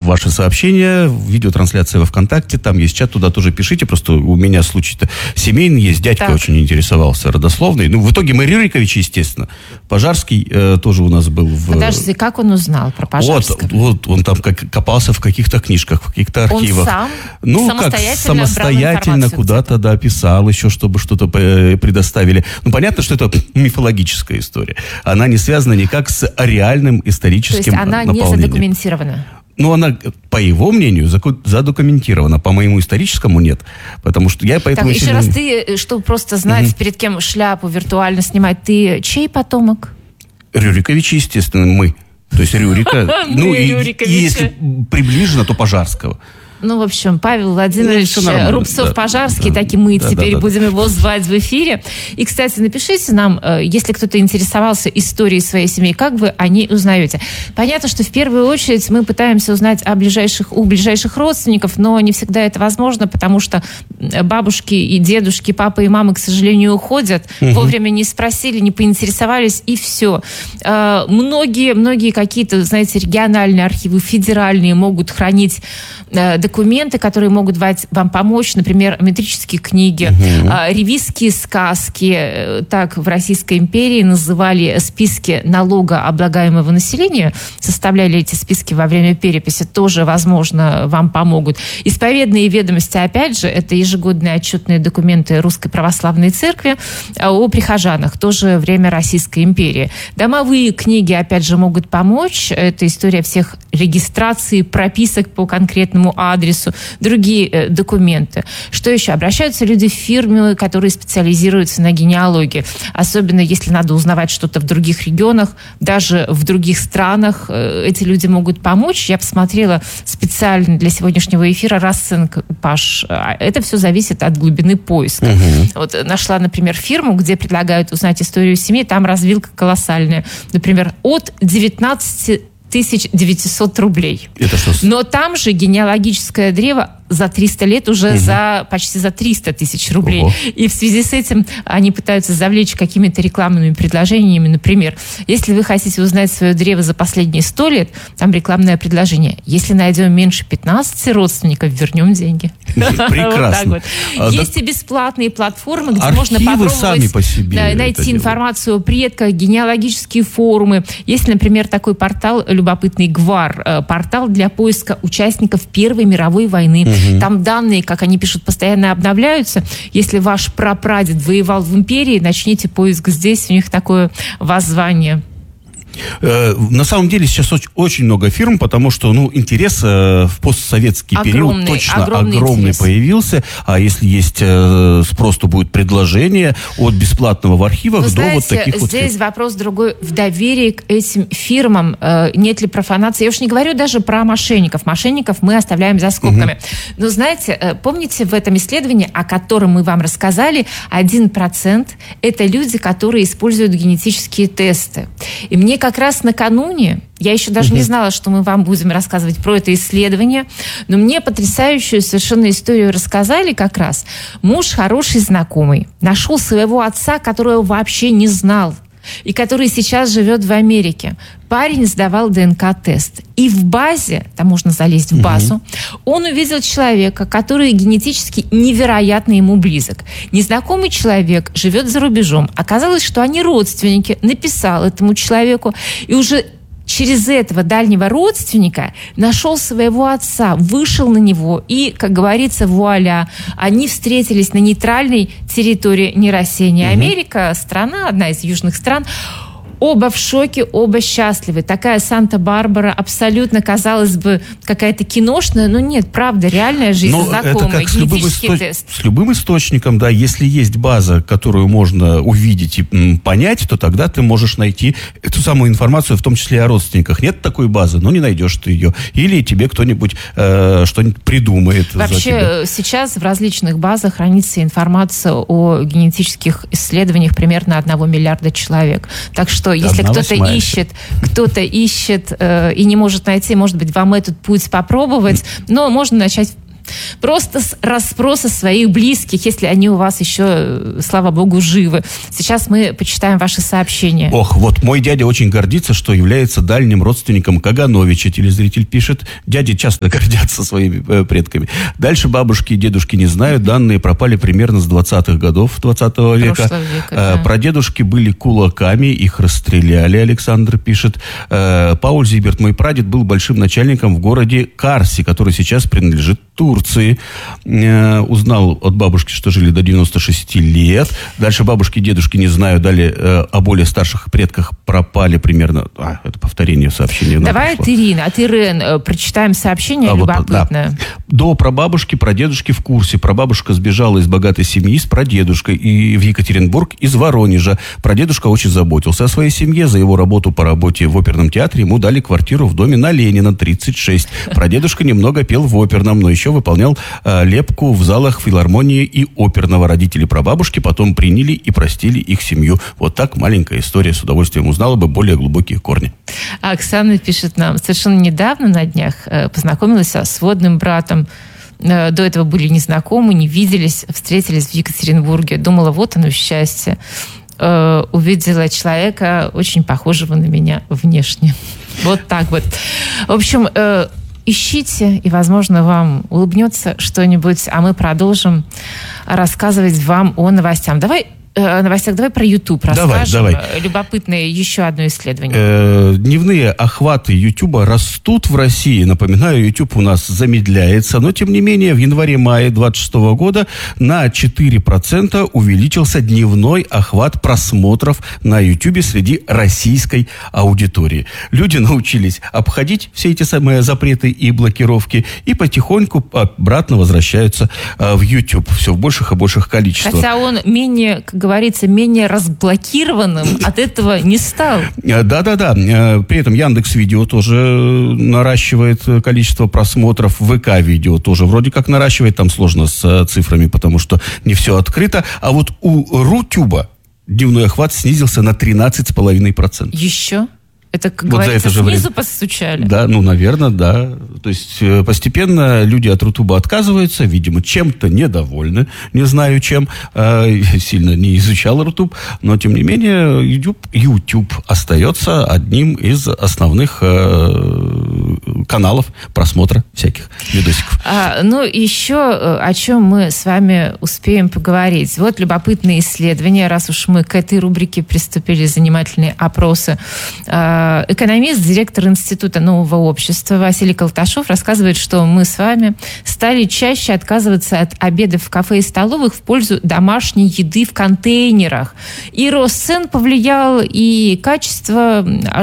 ваши сообщения, видеотрансляция во ВКонтакте, там есть чат, туда тоже пишите. Просто у меня случай-то семейный есть, дядька так очень интересовался родословной. Ну, в итоге мы Рюрикович, естественно. Пожарский тоже у нас был в... Подожди, как он узнал про Пожарского? Вот он там копался в каких-то книжках, в каких-то архивах. Он сам самостоятельно куда-то писал еще, чтобы что-то предоставили. Ну, понятно, что это мифологическая история. Она не связана никак с реальным историческим наполнением. То есть она не задокументирована? Ну, она, по его мнению, задокументирована. По моему историческому нет. Потому что я поэтому... Так, еще раз ты, чтобы просто знать, перед кем шляпу виртуально снимать, ты чей потомок? Рюриковичи, естественно, мы. То есть Рюрика. Ну, и если приближено, то Пожарского. Ну, в общем, Павел Владимирович Рубцов-Пожарский, так и мы теперь будем его звать в эфире. И, кстати, напишите нам, если кто-то интересовался историей своей семьи, как вы о ней узнаете. Понятно, что в первую очередь мы пытаемся узнать у ближайших родственников, но не всегда это возможно, потому что бабушки и дедушки, папа и мама, к сожалению, уходят, вовремя не спросили, не поинтересовались, и все. Многие какие-то, знаете, региональные архивы, федеральные могут хранить документы, которые могут вам помочь, например, метрические книги, ревизские сказки, так в Российской империи называли списки налогооблагаемого населения, составляли эти списки во время переписи, тоже, возможно, вам помогут. Исповедные ведомости, опять же, это ежегодные отчетные документы Русской Православной Церкви о прихожанах, тоже время Российской империи. Домовые книги, опять же, могут помочь, это история всех регистраций, прописок по конкретному адресу, другие документы. Что еще? Обращаются люди в фирмы, которые специализируются на генеалогии. Особенно, если надо узнавать что-то в других регионах, даже в других странах. Эти люди могут помочь. Я посмотрела специально для сегодняшнего эфира расценку Паш. Это все зависит от глубины поиска. Вот нашла, например, фирму, где предлагают узнать историю семьи. Там развилка колоссальная. Например, от 19 900 рублей. Это что? Но там же генеалогическое древо за 300 лет уже почти за 300 тысяч рублей. Ого. И в связи с этим они пытаются завлечь какими-то рекламными предложениями. Например, если вы хотите узнать свое древо за последние 100 лет, там рекламное предложение. Если найдем меньше 15 родственников, вернем деньги. Прекрасно. Есть и бесплатные платформы, где можно попробовать найти информацию о предках, генеалогические форумы. Есть, например, такой портал любопытный ГВАР, портал для поиска участников Первой мировой войны. Там данные, как они пишут, постоянно обновляются. Если ваш прапрадед воевал в империи, начните поиск здесь, у них такое воззвание. На самом деле сейчас очень много фирм, потому что интерес в постсоветский период точно огромный появился. А если есть спрос, то будет предложение от бесплатного в архивах до вот таких вот... Здесь вопрос другой. В доверии к этим фирмам нет ли профанации? Я уж не говорю даже про мошенников. Мошенников мы оставляем за скобками. Но знаете, помните в этом исследовании, о котором мы вам рассказали, 1% это люди, которые используют генетические тесты. И мне как раз накануне, я еще даже не знала, что мы вам будем рассказывать про это исследование, но мне потрясающую совершенно историю рассказали как раз. Муж хороший знакомый нашел своего отца, которого вообще не знал, и который сейчас живет в Америке. Парень сдавал ДНК-тест. И в базе, там можно залезть в базу, он увидел человека, который генетически невероятно ему близок. Незнакомый человек живет за рубежом. Оказалось, что они родственники. Написал этому человеку. И уже через этого дальнего родственника нашел своего отца, вышел на него. И, как говорится, вуаля, они встретились на нейтральной территории не Россия, не Америка, страна, одна из южных стран. Оба в шоке, оба счастливы. Такая Санта-Барбара абсолютно, казалось бы, какая-то киношная, но нет, правда, реальная жизнь знакомая. Это как с любым источником, да, если есть база, которую можно увидеть и понять, то тогда ты можешь найти эту самую информацию, в том числе и о родственниках. Нет такой базы, но не найдешь ты ее. Или тебе кто-нибудь что-нибудь придумает. Вообще сейчас в различных базах хранится информация о генетических исследованиях примерно 1 миллиарда человек. Так что если кто-то ищет и не может найти, может быть, вам этот путь попробовать, но можно начать просто с расспроса своих близких, если они у вас еще, слава богу, живы. Сейчас мы почитаем ваши сообщения. Ох, вот мой дядя очень гордится, что является дальним родственником Кагановича, телезритель пишет. Дяди часто гордятся своими предками. Дальше бабушки и дедушки не знают. Данные пропали примерно с 20-х годов 20 века. Да. Прадедушки были кулаками, их расстреляли, Александр пишет. Пауль Зиберт, мой прадед, был большим начальником в городе Карси, который сейчас принадлежит Турции. Узнал от бабушки, что жили до 96 лет. Дальше бабушки и дедушки не знаю, далее о более старших предках пропали примерно... это повторение сообщения. Давай от Ирины, от Ирен прочитаем сообщение любопытное. Вот, да. До прабабушки, прадедушки в курсе. Прабабушка сбежала из богатой семьи с прадедушкой и в Екатеринбург из Воронежа. Прадедушка очень заботился о своей семье. За его работу по работе в оперном театре ему дали квартиру в доме на Ленина, 36. Прадедушка немного пел в оперном, но еще выполнял лепку в залах филармонии и оперного. Родители прабабушки потом приняли и простили их семью. Вот так маленькая история. С удовольствием узнала бы более глубокие корни. Оксана пишет нам, совершенно недавно на днях познакомилась со сводным братом. До этого были незнакомы, не виделись, встретились в Екатеринбурге. Думала, вот оно счастье. Увидела человека, очень похожего на меня внешне. Вот так вот. В общем, ищите, и, возможно, вам улыбнется что-нибудь, а мы продолжим рассказывать вам о новостях. Давай про YouTube расскажем. Давай. Любопытное еще одно исследование. Дневные охваты YouTube растут в России. Напоминаю, YouTube у нас замедляется, но, тем не менее, в январе-мае 2026 года на 4% увеличился дневной охват просмотров на YouTube среди российской аудитории. Люди научились обходить все эти самые запреты и блокировки и потихоньку обратно возвращаются в YouTube. Все в больших и больших количествах. Хотя он менее, как говорится, менее разблокированным от этого не стал. Да. При этом Яндекс.Видео тоже наращивает количество просмотров. ВК-видео тоже вроде как наращивает. Там сложно с цифрами, потому что не все открыто. А вот у Рутюба дневной охват снизился на 13,5%. Еще? Это, как вот говорится, снизу постучали. Да, наверное, да. То есть постепенно люди от Рутуба отказываются, видимо, чем-то недовольны, не знаю чем. Сильно не изучал Рутуб, но, тем не менее, YouTube остается одним из основных каналов просмотра всяких видосиков. Еще о чем мы с вами успеем поговорить. Вот любопытные исследования, раз уж мы к этой рубрике приступили, занимательные опросы. Экономист, директор Института нового общества Василий Колташов рассказывает, что мы с вами стали чаще отказываться от обедов в кафе и столовых в пользу домашней еды в контейнерах. И рост цен повлиял, и качество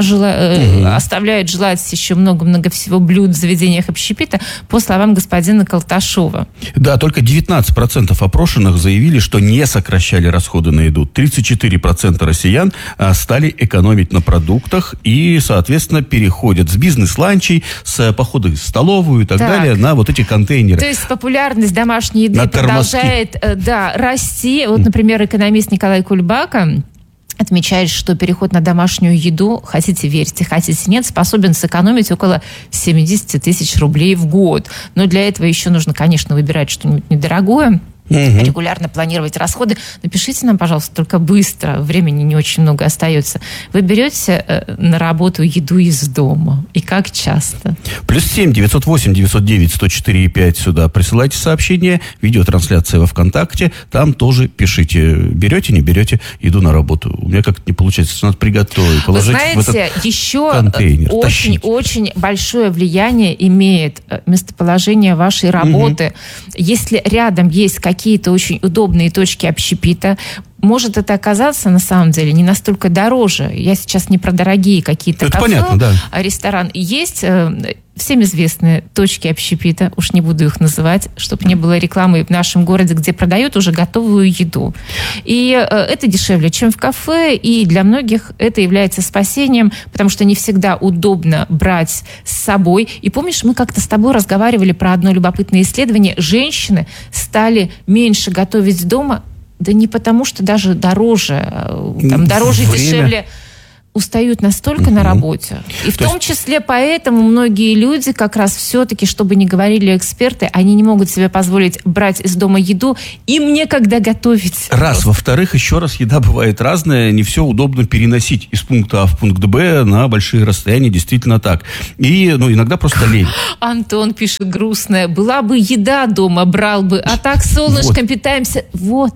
оставляет желать еще много-много всего блюд в заведениях общепита, по словам господина Колташова. Да, только 19% опрошенных заявили, что не сокращали расходы на еду. 34% россиян стали экономить на продуктах и, соответственно, переходят с бизнес-ланчей, с похода в столовую и так далее на вот эти контейнеры. То есть популярность домашней еды продолжает расти. Вот, например, экономист Николай Кульбака отмечает, что переход на домашнюю еду, хотите верьте, хотите нет, способен сэкономить около 70 тысяч рублей в год. Но для этого еще нужно, конечно, выбирать что-нибудь недорогое, регулярно планировать расходы. Напишите нам, пожалуйста, только быстро, времени не очень много остается. Вы берете на работу еду из дома? И как часто? +7 908 909 104 5 сюда. Присылайте сообщения, видеотрансляция во ВКонтакте. Там тоже пишите. Берете, не берете еду на работу. У меня как-то не получается. Надо приготовить, положить в этот еще контейнер. Очень большое влияние имеет местоположение вашей работы. Если рядом есть какие-то очень удобные точки общепита, может это оказаться, на самом деле, не настолько дороже. Я сейчас не про дорогие какие-то кафе, понятно, да. А ресторан. Есть всем известные точки общепита, уж не буду их называть, чтобы не было рекламы в нашем городе, где продают уже готовую еду. И это дешевле, чем в кафе, и для многих это является спасением, потому что не всегда удобно брать с собой. И помнишь, мы как-то с тобой разговаривали про одно любопытное исследование. Женщины стали меньше готовить дома, да не потому, что даже дороже, дешевле устают настолько на работе. И в том числе поэтому многие люди как раз все-таки, чтобы не говорили эксперты, они не могут себе позволить брать из дома еду, им некогда готовить. Раз. Во-вторых, еще раз, еда бывает разная, не все удобно переносить из пункта А в пункт Б на большие расстояния, действительно так. И, иногда просто лень. Антон пишет грустное. Была бы еда дома, брал бы, а так солнышком питаемся. Вот.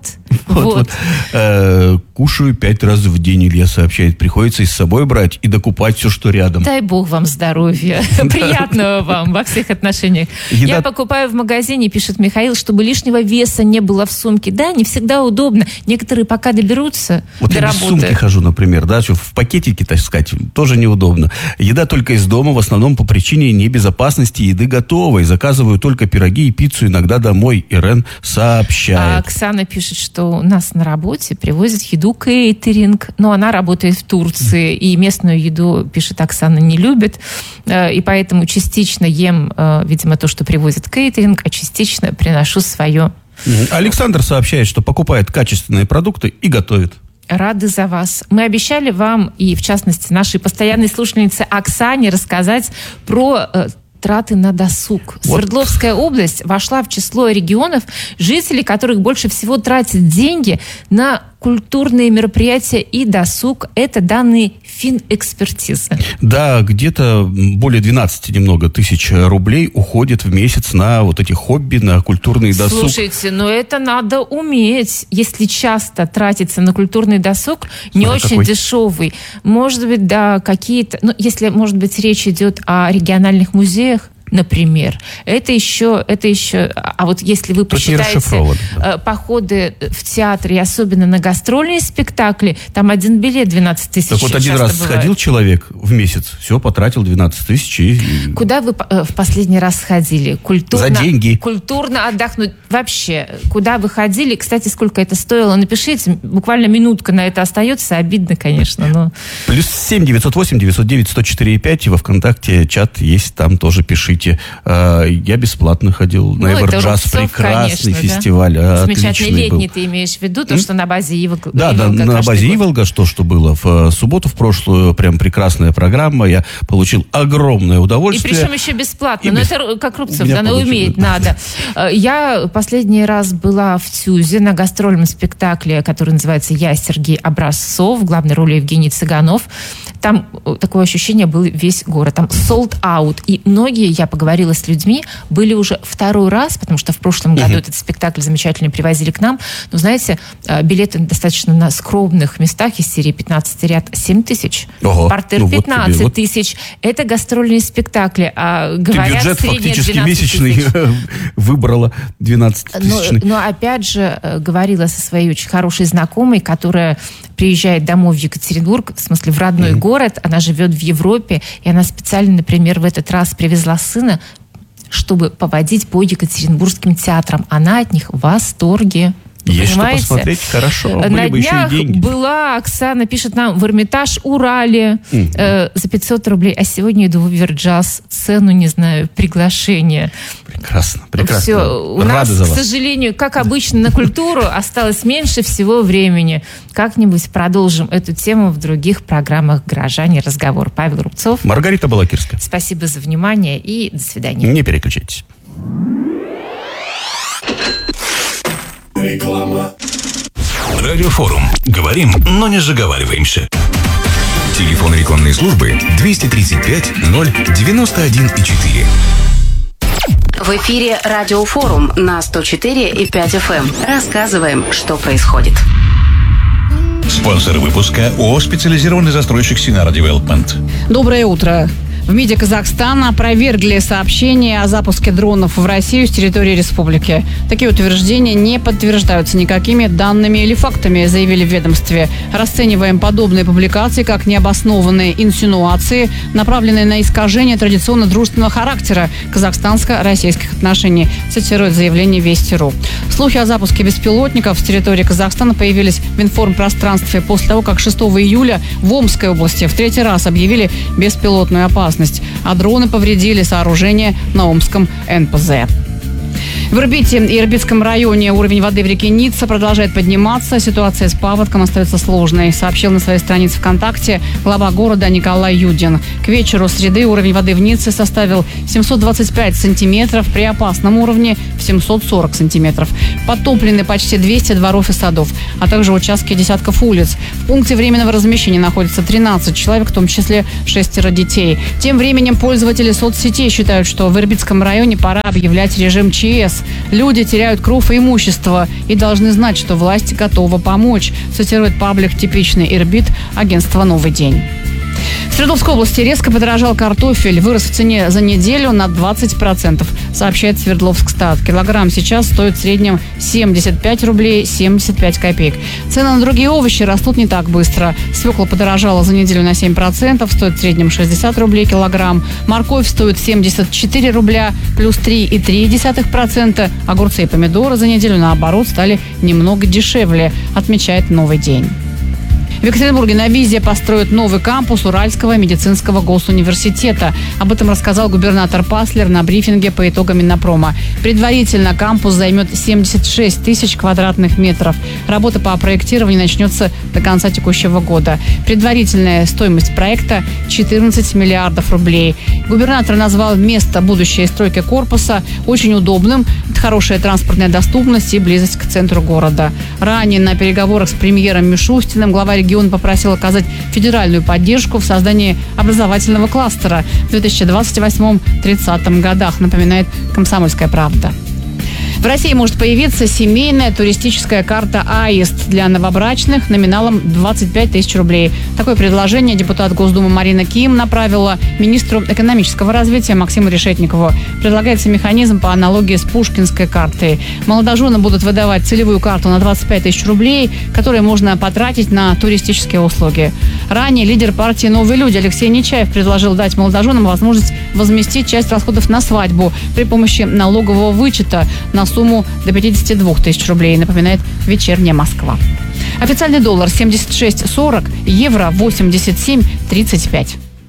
Кушаю 5 раз в день, Илья сообщает. Приходится и с собой брать и докупать все, что рядом. Дай бог вам здоровья. Приятного вам во всех отношениях. Я покупаю в магазине, пишет Михаил, чтобы лишнего веса не было в сумке. Да, не всегда удобно. Некоторые пока доберутся до работы. Я без сумки хожу, например, да, в пакетике таскать тоже неудобно. Еда только из дома, в основном по причине небезопасности еды готовой. Заказываю только пироги и пиццу иногда домой. Ирен сообщает. А Оксана пишет, что у нас на работе привозят еду кейтеринг, но она работает в Турции, и местную еду, пишет Оксана, не любит, и поэтому частично ем, видимо, то, что привозят кейтеринг, а частично приношу свое. Александр сообщает, что покупает качественные продукты и готовит. Рады за вас. Мы обещали вам, и в частности нашей постоянной слушательнице Оксане, рассказать про траты на досуг. Свердловская область вошла в число регионов, жители которых больше всего тратят деньги на культурные мероприятия и досуг. Это данные финэкспертизы. Да, где-то более 12 немного тысяч рублей уходит в месяц на вот эти хобби, на культурный досуг. Слушайте, это надо уметь. Если часто тратиться на культурный досуг, не очень дешевый. Может быть, да, какие-то... если, может быть, речь идет о региональных музеях, например. Это еще... А вот если вы посчитаете походы в театр, и особенно на гастрольные спектакли, там один билет 12 тысяч. Так вот один раз сходил человек в месяц, все, потратил 12 тысяч. И... Куда вы в последний раз сходили? За деньги. Культурно отдохнуть. Вообще, куда вы ходили? Кстати, сколько это стоило? Напишите. Буквально минутка на это остается. Обидно, конечно, но... +7 908 909 104 5. И во ВКонтакте чат есть, там тоже пишите. Я бесплатно ходил на Эверджаз, прекрасный фестиваль. Замечательный летний был. Ты имеешь в виду, то, что на базе Иволга? Да, на базе Иволга, что было. В субботу, в прошлую, прям прекрасная программа. Я получил огромное удовольствие. И причем еще бесплатно. Это как Рубцов, она умеет, надо. Я последний раз была в Тюзе на гастрольном спектакле, который называется «Я, Сергей Образцов», в главной роли Евгений Цыганов. Там такое ощущение был весь город. Там sold out. И многие, я поговорила с людьми, были уже второй раз, потому что в прошлом году этот спектакль замечательно привозили к нам. Но, знаете, билеты достаточно на скромных местах из серии 15 ряд 7 тысяч. Партер 15 тысяч. Это гастрольные спектакли. А говорят, бюджет фактически месячный выбрала 12-тысячный. Но опять же, говорила со своей очень хорошей знакомой, которая приезжает домой в Екатеринбург, в смысле в родной город, она живет в Европе, и она специально, например, в этот раз привезла сына, чтобы поводить по екатеринбургским театрам. Она от них в восторге. Есть что посмотреть, хорошо. На днях была, Оксана пишет нам, в Эрмитаж, Урале за 500 рублей, а сегодня иду в Эверджаз, цену не знаю, приглашение. Прекрасно. Все, у нас, к сожалению, как обычно, на культуру осталось меньше всего времени. Как-нибудь продолжим эту тему в других программах «Горожане. Разговор». Павел Рубцов. Маргарита Балакирская. Спасибо за внимание и до свидания. Не переключайтесь. Реклама. Радиофорум. Говорим, но не заговариваемся. Телефон рекламной службы 235 091 4. В эфире Радиофорум на 104,5 FM. Рассказываем, что происходит. Спонсор выпуска ООО «Специализированный застройщик Синара Девелопмент». Доброе утро. В МИДе Казахстана опровергли сообщение о запуске дронов в Россию с территории республики. Такие утверждения не подтверждаются никакими данными или фактами, заявили в ведомстве. Расцениваем подобные публикации как необоснованные инсинуации, направленные на искажение традиционно дружественного характера казахстанско-российских отношений, цитирует заявление Вести.ру. Слухи о запуске беспилотников с территории Казахстана появились в информпространстве после того, как 6 июля в Омской области в 3-й раз объявили беспилотную опасность, а дроны повредили сооружение на Омском НПЗ. В Ирбите и Ирбитском районе уровень воды в реке Ницца продолжает подниматься. Ситуация с паводком остается сложной, сообщил на своей странице ВКонтакте глава города Николай Юдин. К вечеру среды уровень воды в Ницце составил 725 сантиметров, при опасном уровне в 740 сантиметров. Подтоплены почти 200 дворов и садов, а также участки десятков улиц. В пункте временного размещения находится 13 человек, в том числе 6 детей. Тем временем пользователи соцсетей считают, что в Ирбитском районе пора объявлять режим ЧС. Люди теряют кров и имущество и должны знать, что власть готова помочь, цитирует паблик «Типичный Ирбит» агентства «Новый день». В Свердловской области резко подорожал картофель. Вырос в цене за неделю на 20%, сообщает Свердловскстат. Килограмм сейчас стоит в среднем 75 рублей 75 копеек. Цены на другие овощи растут не так быстро. Свекла подорожала за неделю на 7%, стоит в среднем 60 рублей килограмм. Морковь стоит 74 рубля, плюс 3,3%. Огурцы и помидоры за неделю, наоборот, стали немного дешевле, отмечает «Новый день». В Екатеринбурге на ВИЗе построят новый кампус Уральского медицинского госуниверситета. Об этом рассказал губернатор Паслер на брифинге по итогам Миннопрома. Предварительно кампус займет 76 тысяч квадратных метров. Работа по проектированию начнется до конца текущего года. Предварительная стоимость проекта – 14 миллиардов рублей. Губернатор назвал место будущей стройки корпуса очень удобным. Это хорошая транспортная доступность и близость к центру города. Ранее на переговорах с премьером Мишустиным глава региона попросил оказать федеральную поддержку в создании образовательного кластера в 2028-30 годах, напоминает «Комсомольская правда». В России может появиться семейная туристическая карта «Аист» для новобрачных номиналом 25 тысяч рублей. Такое предложение депутат Госдумы Марина Ким направила министру экономического развития Максиму Решетникову. Предлагается механизм по аналогии с пушкинской картой. Молодожены будут выдавать целевую карту на 25 тысяч рублей, которые можно потратить на туристические услуги. Ранее лидер партии «Новые люди» Алексей Нечаев предложил дать молодоженам возможность возместить часть расходов на свадьбу при помощи налогового вычета на сумму до 52 тысяч рублей, напоминает «Вечерняя Москва». Официальный доллар 76.40, евро 87.35.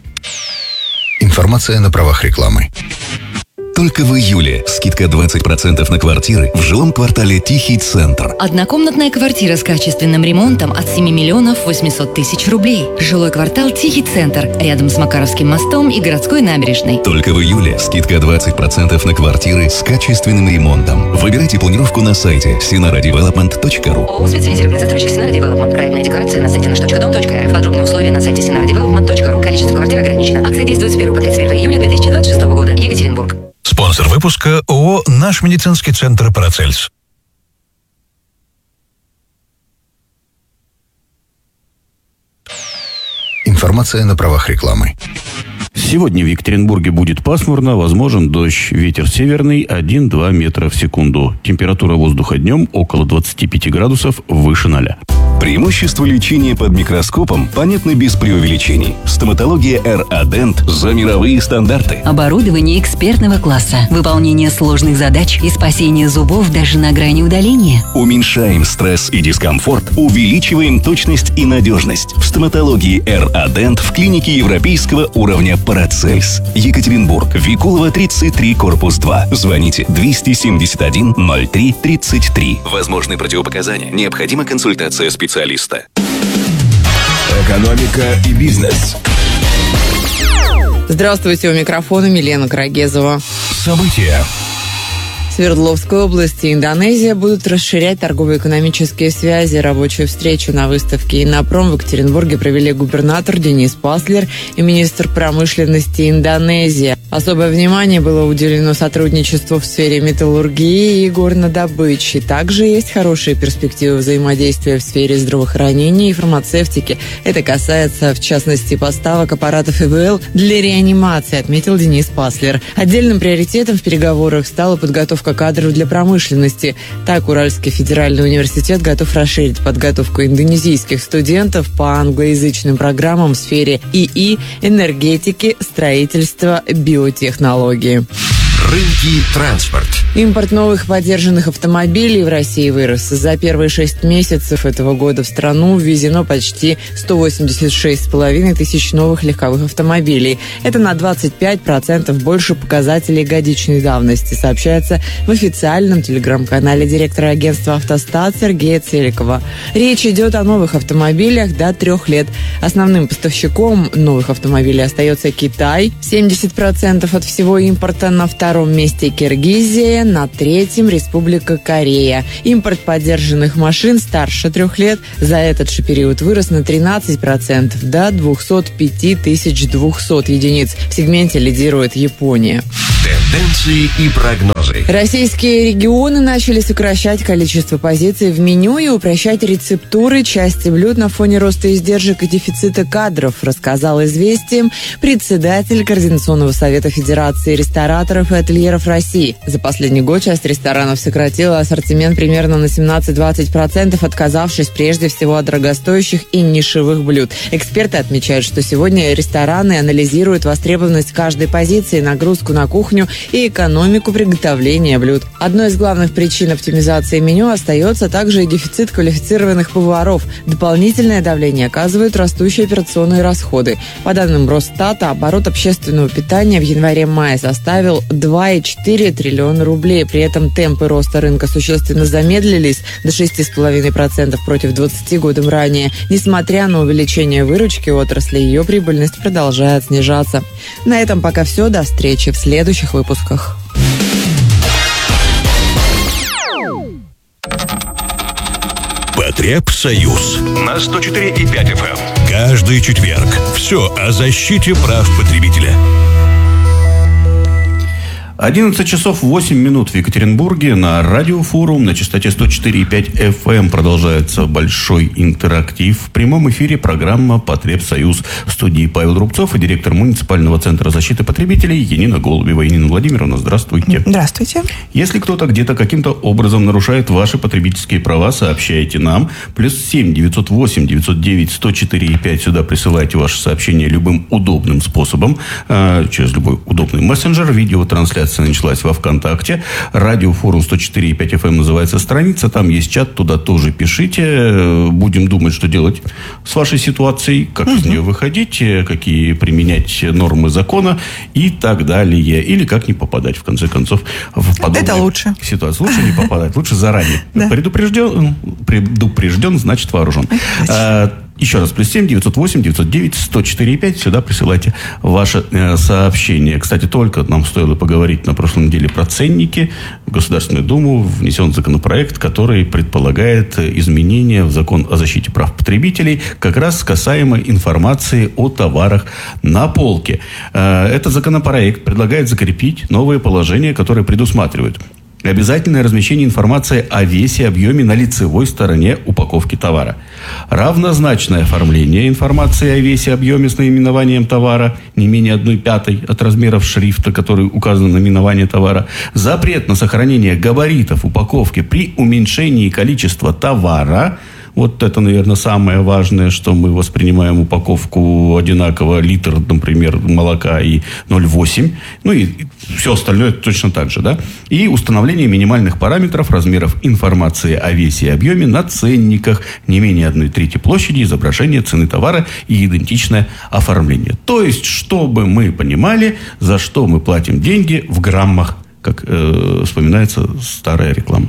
Информация на правах рекламы. Только в июле скидка 20% на квартиры в жилом квартале «Тихий центр». Однокомнатная квартира с качественным ремонтом от 7 миллионов 800 тысяч рублей. Жилой квартал «Тихий центр» рядом с Макаровским мостом и городской набережной. Только в июле скидка 20% на квартиры с качественным ремонтом. Выбирайте планировку на сайте sinaradevelopment.ru. ООО «Специализированный застройщик Sinara Development». Проектная декорация на сайте nаш.дом.рф. Подробные условия на сайте sinaradevelopment.ru. Количество квартир ограничено. Акция действует с 1 по 31 июня 2026 года. Екатеринбург. Спонсор выпуска ООО «Наш медицинский центр Парацельс». Информация на правах рекламы. Сегодня в Екатеринбурге будет пасмурно, возможен дождь. Ветер северный 1-2 метра в секунду. Температура воздуха днем около 25 градусов выше 0. Преимущества лечения под микроскопом понятны без преувеличений. Стоматология R-Adent за мировые стандарты. Оборудование экспертного класса. Выполнение сложных задач и спасение зубов даже на грани удаления. Уменьшаем стресс и дискомфорт, увеличиваем точность и надежность. В стоматологии R-Adent в клинике европейского уровня Парацельс. Екатеринбург. Викулова, 33, корпус 2. Звоните 271 03 33. Возможны противопоказания. Необходима консультация специалиста. Экономика и бизнес. Здравствуйте, у микрофона Милена Карагезова. События. В Свердловской области и Индонезия будут расширять торгово-экономические связи. Рабочую встречу на выставке «Иннопром» в Екатеринбурге провели губернатор Денис Паслер и министр промышленности Индонезии. Особое внимание было уделено сотрудничеству в сфере металлургии и горнодобычи. Также есть хорошие перспективы взаимодействия в сфере здравоохранения и фармацевтики. Это касается, в частности, поставок аппаратов ИВЛ для реанимации, отметил Денис Паслер. Отдельным приоритетом в переговорах стала подготовка кадров для промышленности. Так, Уральский федеральный университет готов расширить подготовку индонезийских студентов по англоязычным программам в сфере ИИ, энергетики, строительства, биотехнологии. Рынки, транспорт. Импорт новых подержанных автомобилей в России вырос. За первые 6 месяцев этого года в страну ввезено почти 186,5 тысяч новых легковых автомобилей. Это на 25% больше показателей годичной давности, сообщается в официальном телеграм-канале директора агентства «Автостат» Сергея Целикова. Речь идет о новых автомобилях до 3 лет. Основным поставщиком новых автомобилей остается Китай. 70% от всего импорта. На втором месте Киргизия, на третьем Республика Корея. Импорт подержанных машин старше 3 лет за этот же период вырос на 13%, до 205 200 единиц. В сегменте лидирует Япония. Тенденции и прогнозы. Российские регионы начали сокращать количество позиций в меню и упрощать рецептуры части блюд на фоне роста издержек и дефицита кадров, рассказал «Известиям» председатель Координационного совета Федерации рестораторов и ательеров России. За последний год часть ресторанов сократила ассортимент примерно на 17-20%, отказавшись прежде всего от дорогостоящих и нишевых блюд. Эксперты отмечают, что сегодня рестораны анализируют востребованность каждой позиции, нагрузку на кухню и экономику приготовления блюд. Одной из главных причин оптимизации меню остается также и дефицит квалифицированных поваров. Дополнительное давление оказывают растущие операционные расходы. По данным Росстата, оборот общественного питания в январе-мае составил 2,4 триллиона рублей. При этом темпы роста рынка существенно замедлились до 6,5% против 20 годом ранее. Несмотря на увеличение выручки отрасли, ее прибыльность продолжает снижаться. На этом пока все. До встречи в следующих выпусках. Потребсоюз на 104,5 FM. Каждый четверг. Все о защите прав потребителя. 11 часов 8 минут в Екатеринбурге. На Радиофорум на частоте 104,5 FM продолжается большой интерактив. В прямом эфире программа «Потребсоюз». В студии Павел Рубцов и директор муниципального центра защиты потребителей Янина Голубева. Янина Владимировна, здравствуйте. Здравствуйте. Если кто-то где-то каким-то образом нарушает ваши потребительские права, сообщайте нам. +7 908 909 104,5. Сюда присылайте ваши сообщения любым удобным способом, через любой удобный мессенджер. Видеотрансляция началась во ВКонтакте. Радиофорум 104,5 FM называется страница. Там есть чат, туда тоже пишите. Будем думать, что делать с вашей ситуацией, как из нее выходить, какие применять нормы закона и так далее. Или как не попадать, в конце концов, в подобную ситуацию. Лучше не попадать, лучше заранее. Предупрежден, значит вооружен. Еще раз, +7 908 909 104,5. Сюда присылайте ваше сообщение. Кстати, только нам стоило поговорить на прошлой неделе про ценники. В Государственную Думу внесен законопроект, который предполагает изменения в закон о защите прав потребителей, как раз касаемо информации о товарах на полке. Этот законопроект предлагает закрепить новые положения, которые предусматривают обязательное размещение информации о весе, объеме на лицевой стороне упаковки товара. Равнозначное оформление информации о весе, объеме с наименованием товара, не менее 1/5 от размеров шрифта, который указан на наименование товара. Запрет на сохранение габаритов упаковки при уменьшении количества товара. Вот это, наверное, самое важное, что мы воспринимаем упаковку одинаково, литр, например, молока и 0,8. Ну и все остальное точно так же, да? И установление минимальных параметров, размеров информации о весе и объеме на ценниках, не менее 1/3 площади, изображение цены товара и идентичное оформление. То есть, чтобы мы понимали, за что мы платим деньги в граммах, как вспоминается старая реклама.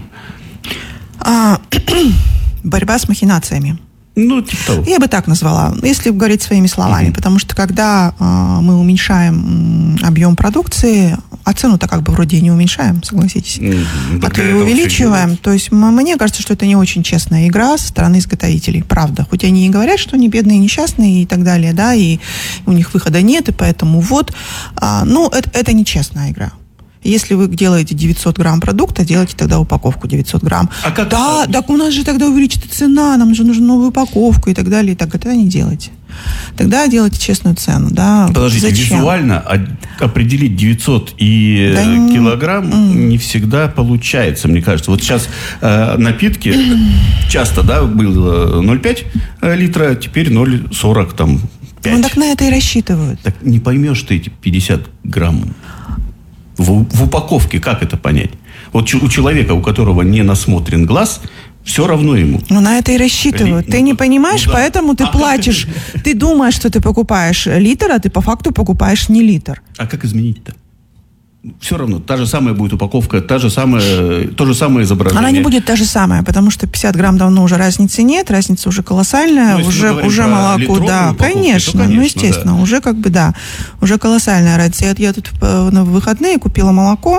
Борьба с махинациями. Ну, типа того. Я бы так назвала, если говорить своими словами. Потому что, когда мы уменьшаем объем продукции, а цену-то как бы вроде и не уменьшаем, согласитесь. А то и увеличиваем. То есть, мне кажется, что это не очень честная игра со стороны изготовителей. Правда. Хоть они и говорят, что они бедные, несчастные и так далее, да, и у них выхода нет, и поэтому вот. Но это нечестная игра. Если вы делаете 900 грамм продукта, делайте тогда упаковку 900 грамм. Да, так у нас же тогда увеличится цена, нам же нужна новая упаковка и так далее. Так это не делайте. Тогда делайте честную цену. Да. Подождите, зачем? Визуально определить 900 и килограмм не всегда получается, мне кажется. Вот сейчас напитки часто, да, было 0,5 литра, теперь 0,40 там 5. Ну так на это и рассчитывают. Так не поймешь ты эти 50 грамм. В упаковке как это понять? Вот у человека, у которого не насмотрен глаз, все равно ему. Ну, на это и рассчитывают. Ты не понимаешь, поэтому ты платишь. Ты думаешь, что ты покупаешь литр, а ты по факту покупаешь не литр. А как изменить-то? Все равно, та же самая будет упаковка, то же самое изображение. Она не будет та же самая, потому что 50 грамм давно уже разницы нет, разница уже колоссальная, уже молоко, да, конечно, естественно, да. Уже уже колоссальная разница. Я тут на выходные купила молоко,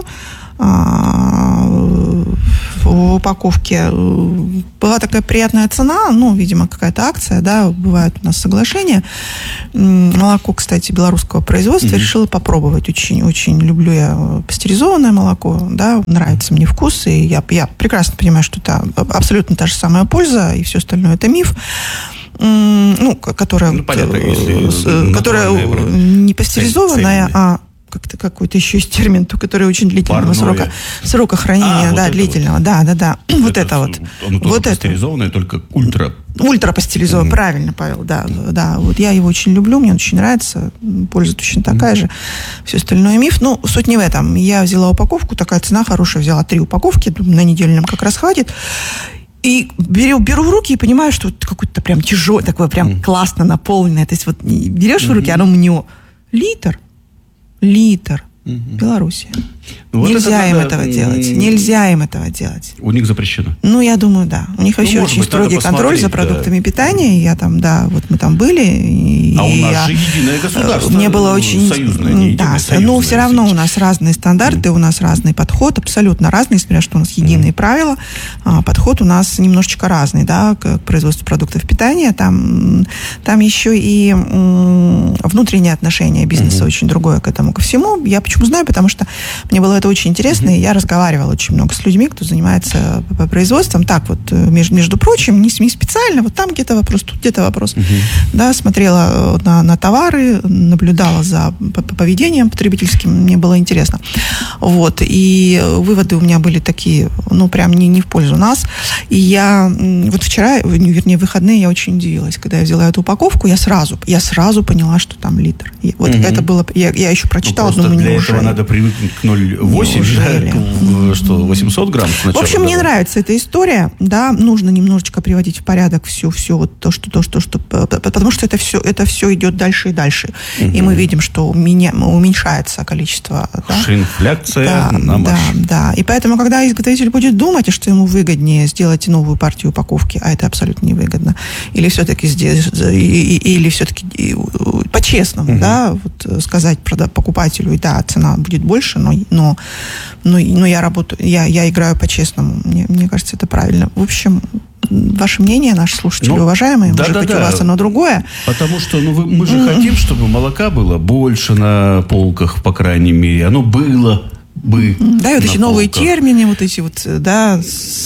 в упаковке была такая приятная цена, видимо, какая-то акция, да, бывает у нас соглашение. Молоко, кстати, белорусского производства, решила попробовать. Очень люблю я пастеризованное молоко, да, нравится мне вкус, и я прекрасно понимаю, что это абсолютно та же самая польза, и все остальное это миф. Которая не пастеризованная, а какой-то еще есть термин, который очень длительного срока хранения, длительного. Да. Вот это вот. Оно тоже пастеризованное, только ультрапастеризованное, правильно, Павел, да. Вот я его очень люблю, мне он очень нравится, польза точно такая же. Все остальное миф. Суть не в этом. Я взяла упаковку, такая цена хорошая, взяла 3 упаковки, на неделю нам как раз хватит. И беру в руки и понимаю, что какой-то прям тяжелый, такой прям классно наполненный. То есть вот берешь в руки, оно мне литр. Белоруссия. Нельзя им этого делать. У них запрещено? Я думаю, да. У них вообще очень строгий контроль за продуктами питания. Я там, мы там были. У нас же единое государство. Мне было очень... Союзное, да, все равно у нас разные стандарты, у нас разный подход, абсолютно разный, несмотря что у нас единые правила. Подход у нас немножечко разный, да, к производству продуктов питания. Там еще и внутреннее отношение бизнеса очень другое к этому, ко всему. Я почему знаю, потому что мне было это очень интересно, и я разговаривала очень много с людьми, кто занимается производством. Так вот, между прочим, не специально, вот там где-то вопрос, тут где-то вопрос. Да, смотрела на товары, наблюдала за поведением потребительским, мне было интересно. Вот, и выводы у меня были такие, прям не в пользу нас. И я вот вчера, вернее, в выходные я очень удивилась, когда я взяла эту упаковку, я сразу поняла, что там литр. И вот это было, я еще прочитала, думаю, для этого надо привыкнуть к 0,8, что 800 грамм сначала. В общем, мне нравится эта история, да, нужно немножечко приводить в порядок все вот то, что, потому что это все идет дальше и дальше. И мы видим, что уменьшается количество. Шринфляция на марш. Да. И поэтому, когда изготовитель будет думать, что ему выгоднее сделать новую партию упаковки, а это абсолютно невыгодно, или все-таки по-честному, да, вот сказать покупателю, и да, цена будет больше, но я работаю, я играю по-честному. Мне кажется, это правильно. В общем, ваше мнение, наши слушатели уважаемые, может быть, у вас оно другое. Потому что мы же хотим, чтобы молока было больше на полках, по крайней мере. Оно было бы. Да, и вот эти новые термины, вот эти вот, да,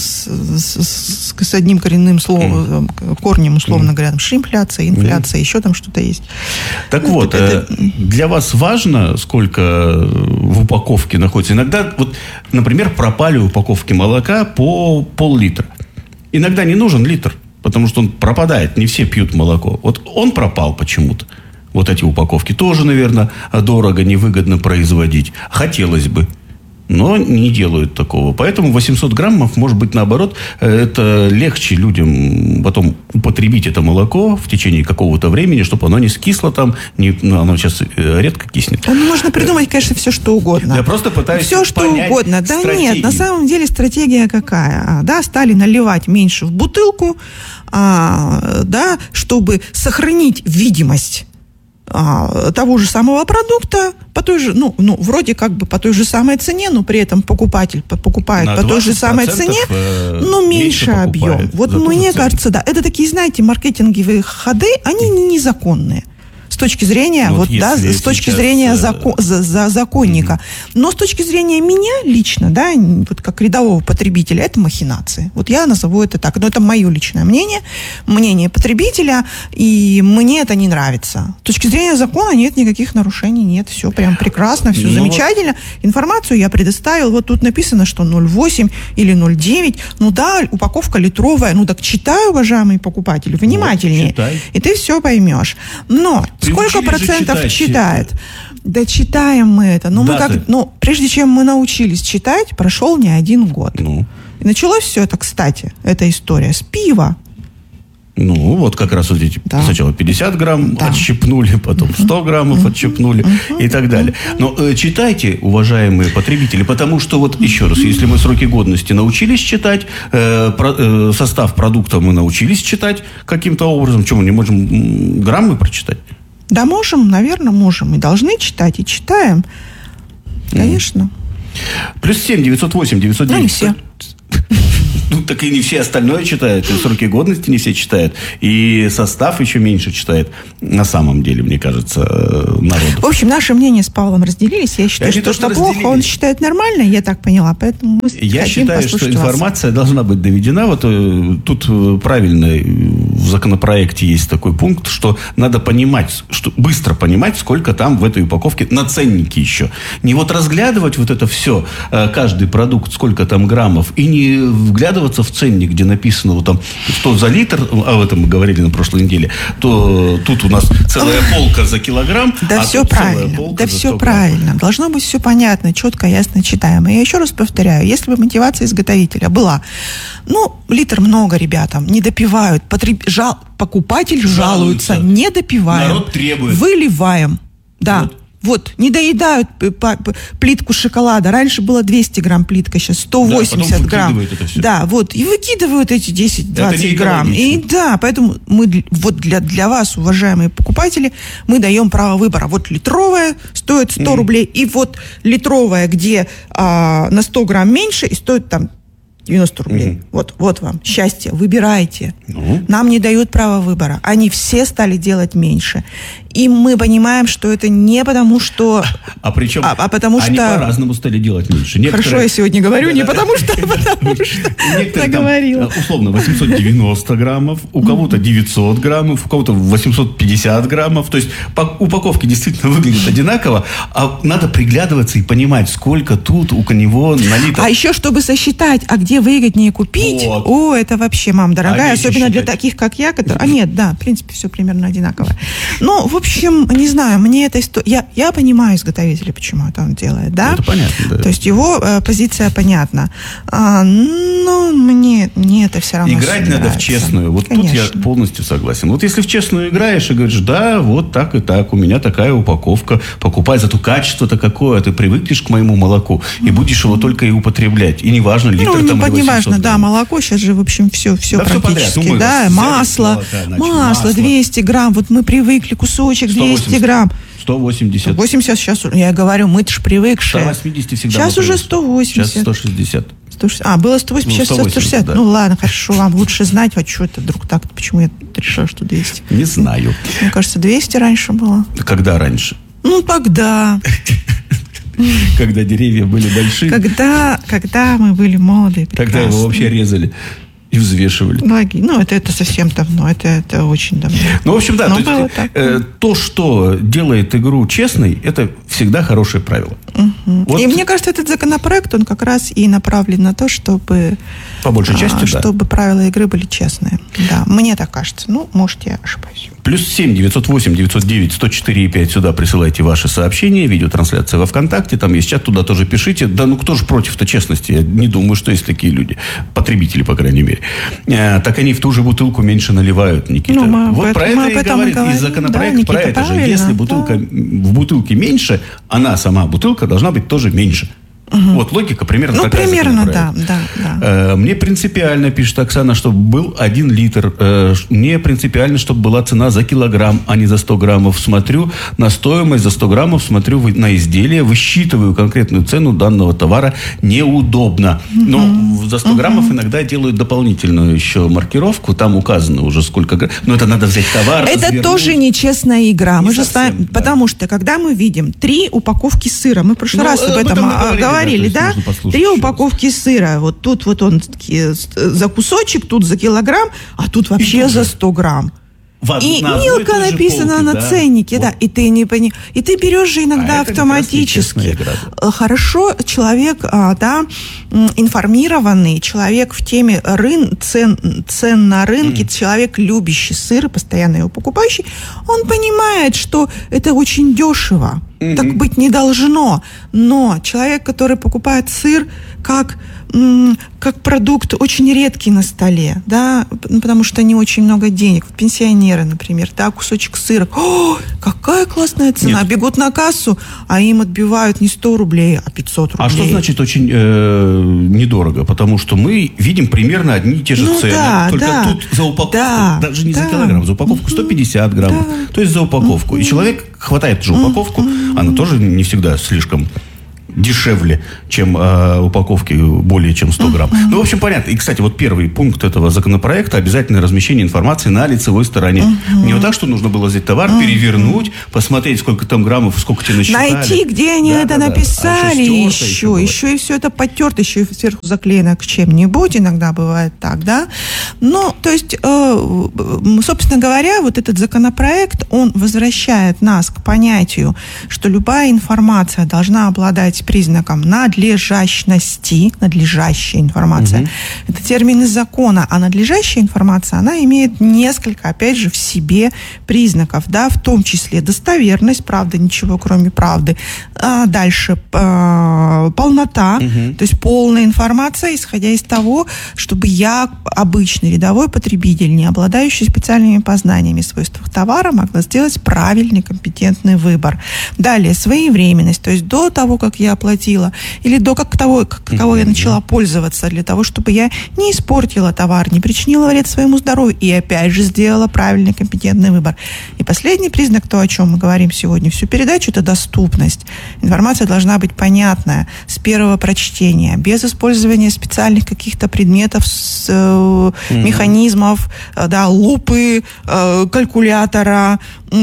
с одним коренным словом, корнем, условно говоря, шримфляция, инфляция, еще там что-то есть. Так вот, для вас важно, сколько в упаковке находится? Иногда, вот, например, пропали упаковки молока по пол-литра. Иногда не нужен литр, потому что он пропадает, не все пьют молоко. Вот он пропал почему-то. Вот эти упаковки тоже, наверное, дорого, невыгодно производить. Хотелось бы. Но не делают такого. Поэтому 800 граммов, может быть, наоборот, это легче людям потом употребить это молоко в течение какого-то времени, чтобы оно не скисло там. Оно сейчас редко киснет. Можно придумать, конечно, все, что угодно. Я просто пытаюсь все, что угодно. Да стратегию. Нет, на самом деле стратегия какая? Да, стали наливать меньше в бутылку, да, чтобы сохранить видимость того же самого продукта по той же, вроде как бы по той же самой цене, но при этом покупатель покупает по той же самой цене, но меньше объем. Вот мне кажется, да, это такие, знаете, маркетинговые ходы, они незаконные. С точки зрения, с точки зрения законника. Но с точки зрения меня лично, да, вот как рядового потребителя, это махинации. Вот я назову это так. Но это мое личное мнение потребителя, и мне это не нравится. С точки зрения закона нет никаких нарушений, нет, все прям прекрасно, все замечательно. Информацию я предоставил, вот тут написано, что 0,8 или 0,9, да, упаковка литровая, так читай, уважаемый покупатель, внимательнее, и ты все поймешь. Но с сколько процентов читает? Да читаем мы это. Прежде чем мы научились читать, прошел не один год. И началось все это, кстати, эта история с пива. Вот как раз вот эти сначала 50 грамм отщипнули, потом 100 граммов отщипнули и так далее. Но читайте, уважаемые потребители, потому что, вот еще раз, если мы сроки годности научились читать, состав продукта мы научились читать каким-то образом, что мы не можем граммы прочитать? Да можем, наверное, можем. И должны читать, и читаем. Конечно. +7 908 909. Не все. Так и не все остальное читают, и сроки годности не все читают, и состав еще меньше читает, на самом деле, мне кажется, народ. В общем, наши мнения с Павлом разделились. Я считаю, что плохо, он считает нормально, я так поняла, поэтому мы Я считаю, что информация должна быть доведена. Вот тут правильно в законопроекте есть такой пункт, что надо понимать, быстро понимать, сколько там в этой упаковке на ценнике еще. Не вот разглядывать вот это все, каждый продукт, сколько там граммов, и не вглядываться в ценник, где написано вот там 100 за литр, об этом мы говорили на прошлой неделе, то тут у нас целая полка за килограмм, да, все правильно. Да, все правильно. Должно быть все понятно, четко, ясно, читаемо. Я еще раз повторяю, если бы мотивация изготовителя была, литр много, ребятам, не допивают, покупатель жалуется, не допиваем. Народ требует. Выливаем. Да. Вот, не доедают плитку шоколада. Раньше было 200 грамм плитка, сейчас 180 грамм. Да, вот, и выкидывают эти 10-20 грамм. И да, поэтому мы вот для вас, уважаемые покупатели, мы даем право выбора. Вот литровая стоит 100 рублей, и вот литровая, где на 100 грамм меньше, и стоит там 90 рублей. Вот вам счастье, выбирайте. Нам не дают права выбора. Они все стали делать меньше. И мы понимаем, что это не потому, что... Причем потому они что... по-разному стали делать меньше. Хорошо, я сегодня говорю, не потому что, потому что наговорила. Условно, 890 граммов, у кого-то 900 граммов, у кого-то 850 граммов. То есть упаковки действительно выглядят одинаково, а надо приглядываться и понимать, сколько тут у него налито. А еще, чтобы сосчитать, где выгоднее купить, это вообще, мам дорогая, особенно для таких, как я, которые... Нет, да, в принципе, все примерно одинаково. В общем, не знаю, мне эта история... Я понимаю изготовителя, почему это он делает, да? Это понятно, да. То есть его позиция понятна. Но мне это все равно играть надо в честную. Вот Конечно. Тут я полностью согласен. Вот если в честную играешь и говоришь, да, вот так и так, у меня такая упаковка, покупай, зато качество-то какое, ты привыкнешь к моему молоку и будешь его только и употреблять. И неважно, литр там или 800 не важно, да, молоко, сейчас же, в общем, все практически, да, масло, 200 грамм, вот мы привыкли, кусочек 200 грамм. 180. 180 сейчас, я говорю, мы-то ж привыкшие. 180 всегда. Сейчас уже 180. Сейчас 160. Было 180, сейчас 160. Да. Ладно, хорошо, вам лучше знать, что это вдруг так, почему я решила, что 200. Не знаю. Мне кажется, 200 раньше было. Когда раньше? Тогда. Когда деревья были большие. Когда мы были молодые, Тогда его вообще резали. И взвешивали. Это совсем давно, это очень давно. В общем, да, то, что делает игру честной, это всегда хорошее правило. И мне кажется, этот законопроект, он как раз и направлен на то, чтобы... По большей части, чтобы правила игры были честные. Да, мне так кажется. Может, я ошибаюсь. +7 908 909 104 5 сюда присылайте ваши сообщения, видеотрансляция во ВКонтакте, там есть чат, туда тоже пишите. Да, кто же против-то честности? Я не думаю, что есть такие люди. Потребители, по крайней мере. Так они в ту же бутылку меньше наливают, Никита. Вот про это и говорит и законопроект, про это же. Если бутылка в бутылке меньше, она сама бутылка должна быть тоже меньше. Вот логика примерно такая. Примерно, да. Мне принципиально, пишет Оксана, чтобы был 1 литр. Мне принципиально, чтобы была цена за килограмм, а не за 100 граммов. Смотрю на стоимость за 100 граммов, смотрю на изделие, высчитываю конкретную цену данного товара. Неудобно. Но за 100 граммов иногда делают дополнительную еще маркировку. Там указано уже сколько грамм. Но это надо взять товар. Это развернуть. Тоже нечестная игра. Мы же с вами, потому что, когда мы видим 3 упаковки сыра, мы в прошлый раз об этом говорили, да? 3 упаковки сыра. Вот тут вот он за кусочек, тут за килограмм, а тут вообще за 100 грамм. И мелко написано на ценнике, да, и ты не понимаешь, и ты берешь же иногда автоматически. Хорошо, человек, информированный, человек в теме цен на рынке, человек, любящий сыр, постоянно его покупающий, он понимает, что это очень дешево. Так быть не должно. Но человек, который покупает сыр как продукт очень редкий на столе, да, потому что не очень много денег. Пенсионеры, например, да, кусочек сыра. О, какая классная цена. Нет. Бегут на кассу, а им отбивают не 100 рублей, а 500 рублей. А что значит очень недорого? Потому что мы видим примерно одни и те же цены. Да, только тут за упаковку, даже не за килограмм, за упаковку 150 граммов. То есть за упаковку. И человек хватает же упаковку, она тоже не всегда слишком дешевле, чем упаковки более чем 100 грамм. Ну, в общем, понятно. И, кстати, вот первый пункт этого законопроекта — обязательное размещение информации на лицевой стороне. Не вот так, что нужно было взять товар, перевернуть, посмотреть, сколько там граммов, сколько тебе насчитали. Найти, где они это написали еще и все это потерто, еще и сверху заклеено к чем-нибудь. Иногда бывает так, да. Но, то есть, собственно говоря, вот этот законопроект, он возвращает нас к понятию, что любая информация должна обладать признаком надлежащности, надлежащая информация. Это термин из закона, а надлежащая информация, она имеет несколько, опять же, в себе признаков, да, в том числе достоверность, правда, ничего кроме правды. Дальше полнота, то есть полная информация, исходя из того, чтобы я, обычный рядовой потребитель, не обладающий специальными познаниями в свойствах товара, могла сделать правильный, компетентный выбор. Далее своевременность, то есть до того, как я оплатила, или до какого я начала пользоваться, для того, чтобы я не испортила товар, не причинила вред своему здоровью и опять же сделала правильный, компетентный выбор. И последний признак, то, о чем мы говорим сегодня всю передачу, это доступность. Информация должна быть понятная с первого прочтения, без использования специальных каких-то предметов, механизмов, да, лупы, калькулятора.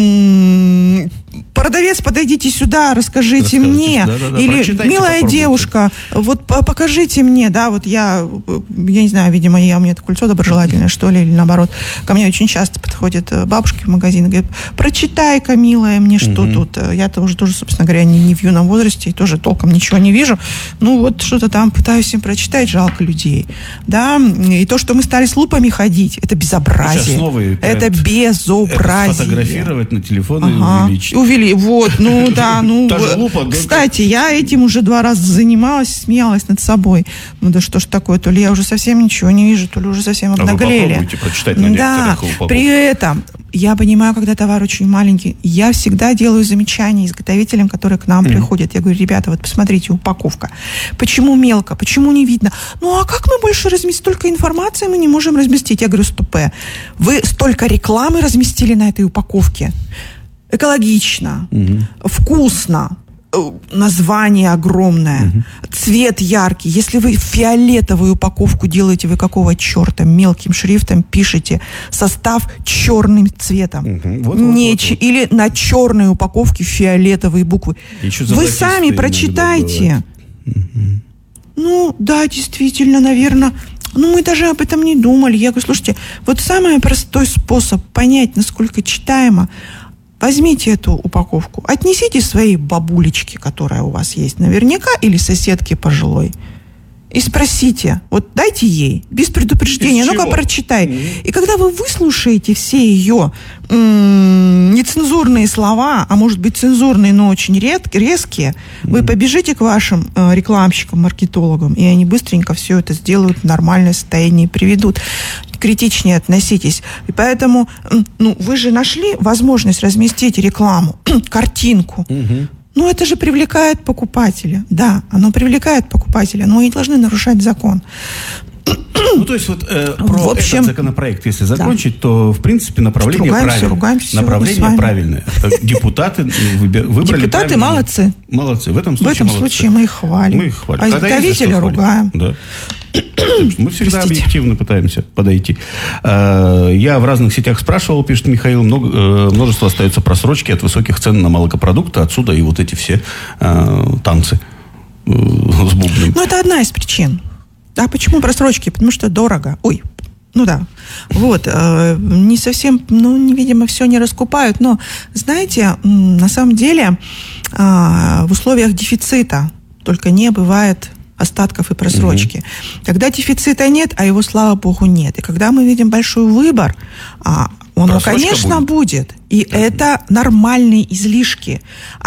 Продавец, подойдите сюда, расскажите мне. Или, милая девушка, вот покажите мне, да, вот я не знаю, видимо, у меня это кольцо доброжелательное, что ли, или наоборот. Ко мне очень часто подходят бабушки в магазин и говорят: прочитай-ка, милая, мне что тут. Я-то уже тоже, собственно говоря, не в юном возрасте и тоже толком ничего не вижу. Ну, вот что-то там пытаюсь им прочитать, жалко людей. Да, и то, что мы стали с лупами ходить, это безобразие. Это безобразие. Фотографировать на телефон и увеличить. Вот, ну да, ну. Лупа, кстати, я этим уже 2 раза занималась, смеялась над собой. Ну да что ж такое, то ли я уже совсем ничего не вижу, то ли уже совсем обнаглели. Вы попробуйте прочитать на некоторых упаковках. При этом я понимаю, когда товар очень маленький, я всегда делаю замечания изготовителям, которые к нам приходят. Я говорю: ребята, вот посмотрите, упаковка. Почему мелко? Почему не видно? Ну а как мы больше разместим? Столько информации мы не можем разместить. Я говорю: стопэ. Вы столько рекламы разместили на этой упаковке. Экологично, вкусно, название огромное, цвет яркий. Если вы фиолетовую упаковку делаете, вы какого черта мелким шрифтом пишете состав черным цветом? Или на черной упаковке фиолетовые буквы. Вы сами прочитайте. Ну, да, действительно, наверное. Ну, мы даже об этом не думали. Я говорю: слушайте, вот самый простой способ понять, насколько читаемо. Возьмите эту упаковку, отнесите своей бабулечке, которая у вас есть наверняка, или соседке пожилой, и спросите, вот дайте ей, без предупреждения, ну-ка прочитай. И когда вы выслушаете все ее нецензурные слова, а может быть цензурные, но очень резкие, вы побежите к вашим рекламщикам, маркетологам, и они быстренько все это сделают в нормальное состояние и приведут. Критичнее относитесь. И поэтому, вы же нашли возможность разместить рекламу, картинку. Ну, это же привлекает покупателя. Да, оно привлекает покупателя, но и должны нарушать закон. Ну, то есть, вот про этот законопроект, если закончить, то, в принципе, направление правильное. Депутаты выбрали. Депутаты молодцы. Молодцы. В этом случае мы их хвалим. А изготовителя ругаем. Да. Мы всегда объективно пытаемся подойти. Я в разных сетях спрашивал, пишет Михаил, множество остается просрочки от высоких цен на молокопродукты, отсюда и вот эти все танцы с бубном. Ну, это одна из причин. А почему просрочки? Потому что дорого. Ну да. Вот. Не совсем, видимо, все не раскупают. Но, знаете, на самом деле в условиях дефицита только не бывает остатков и просрочки. Когда дефицита нет, а его, слава богу, нет. И когда мы видим большой выбор, он, конечно, будет. И это нормальные излишки.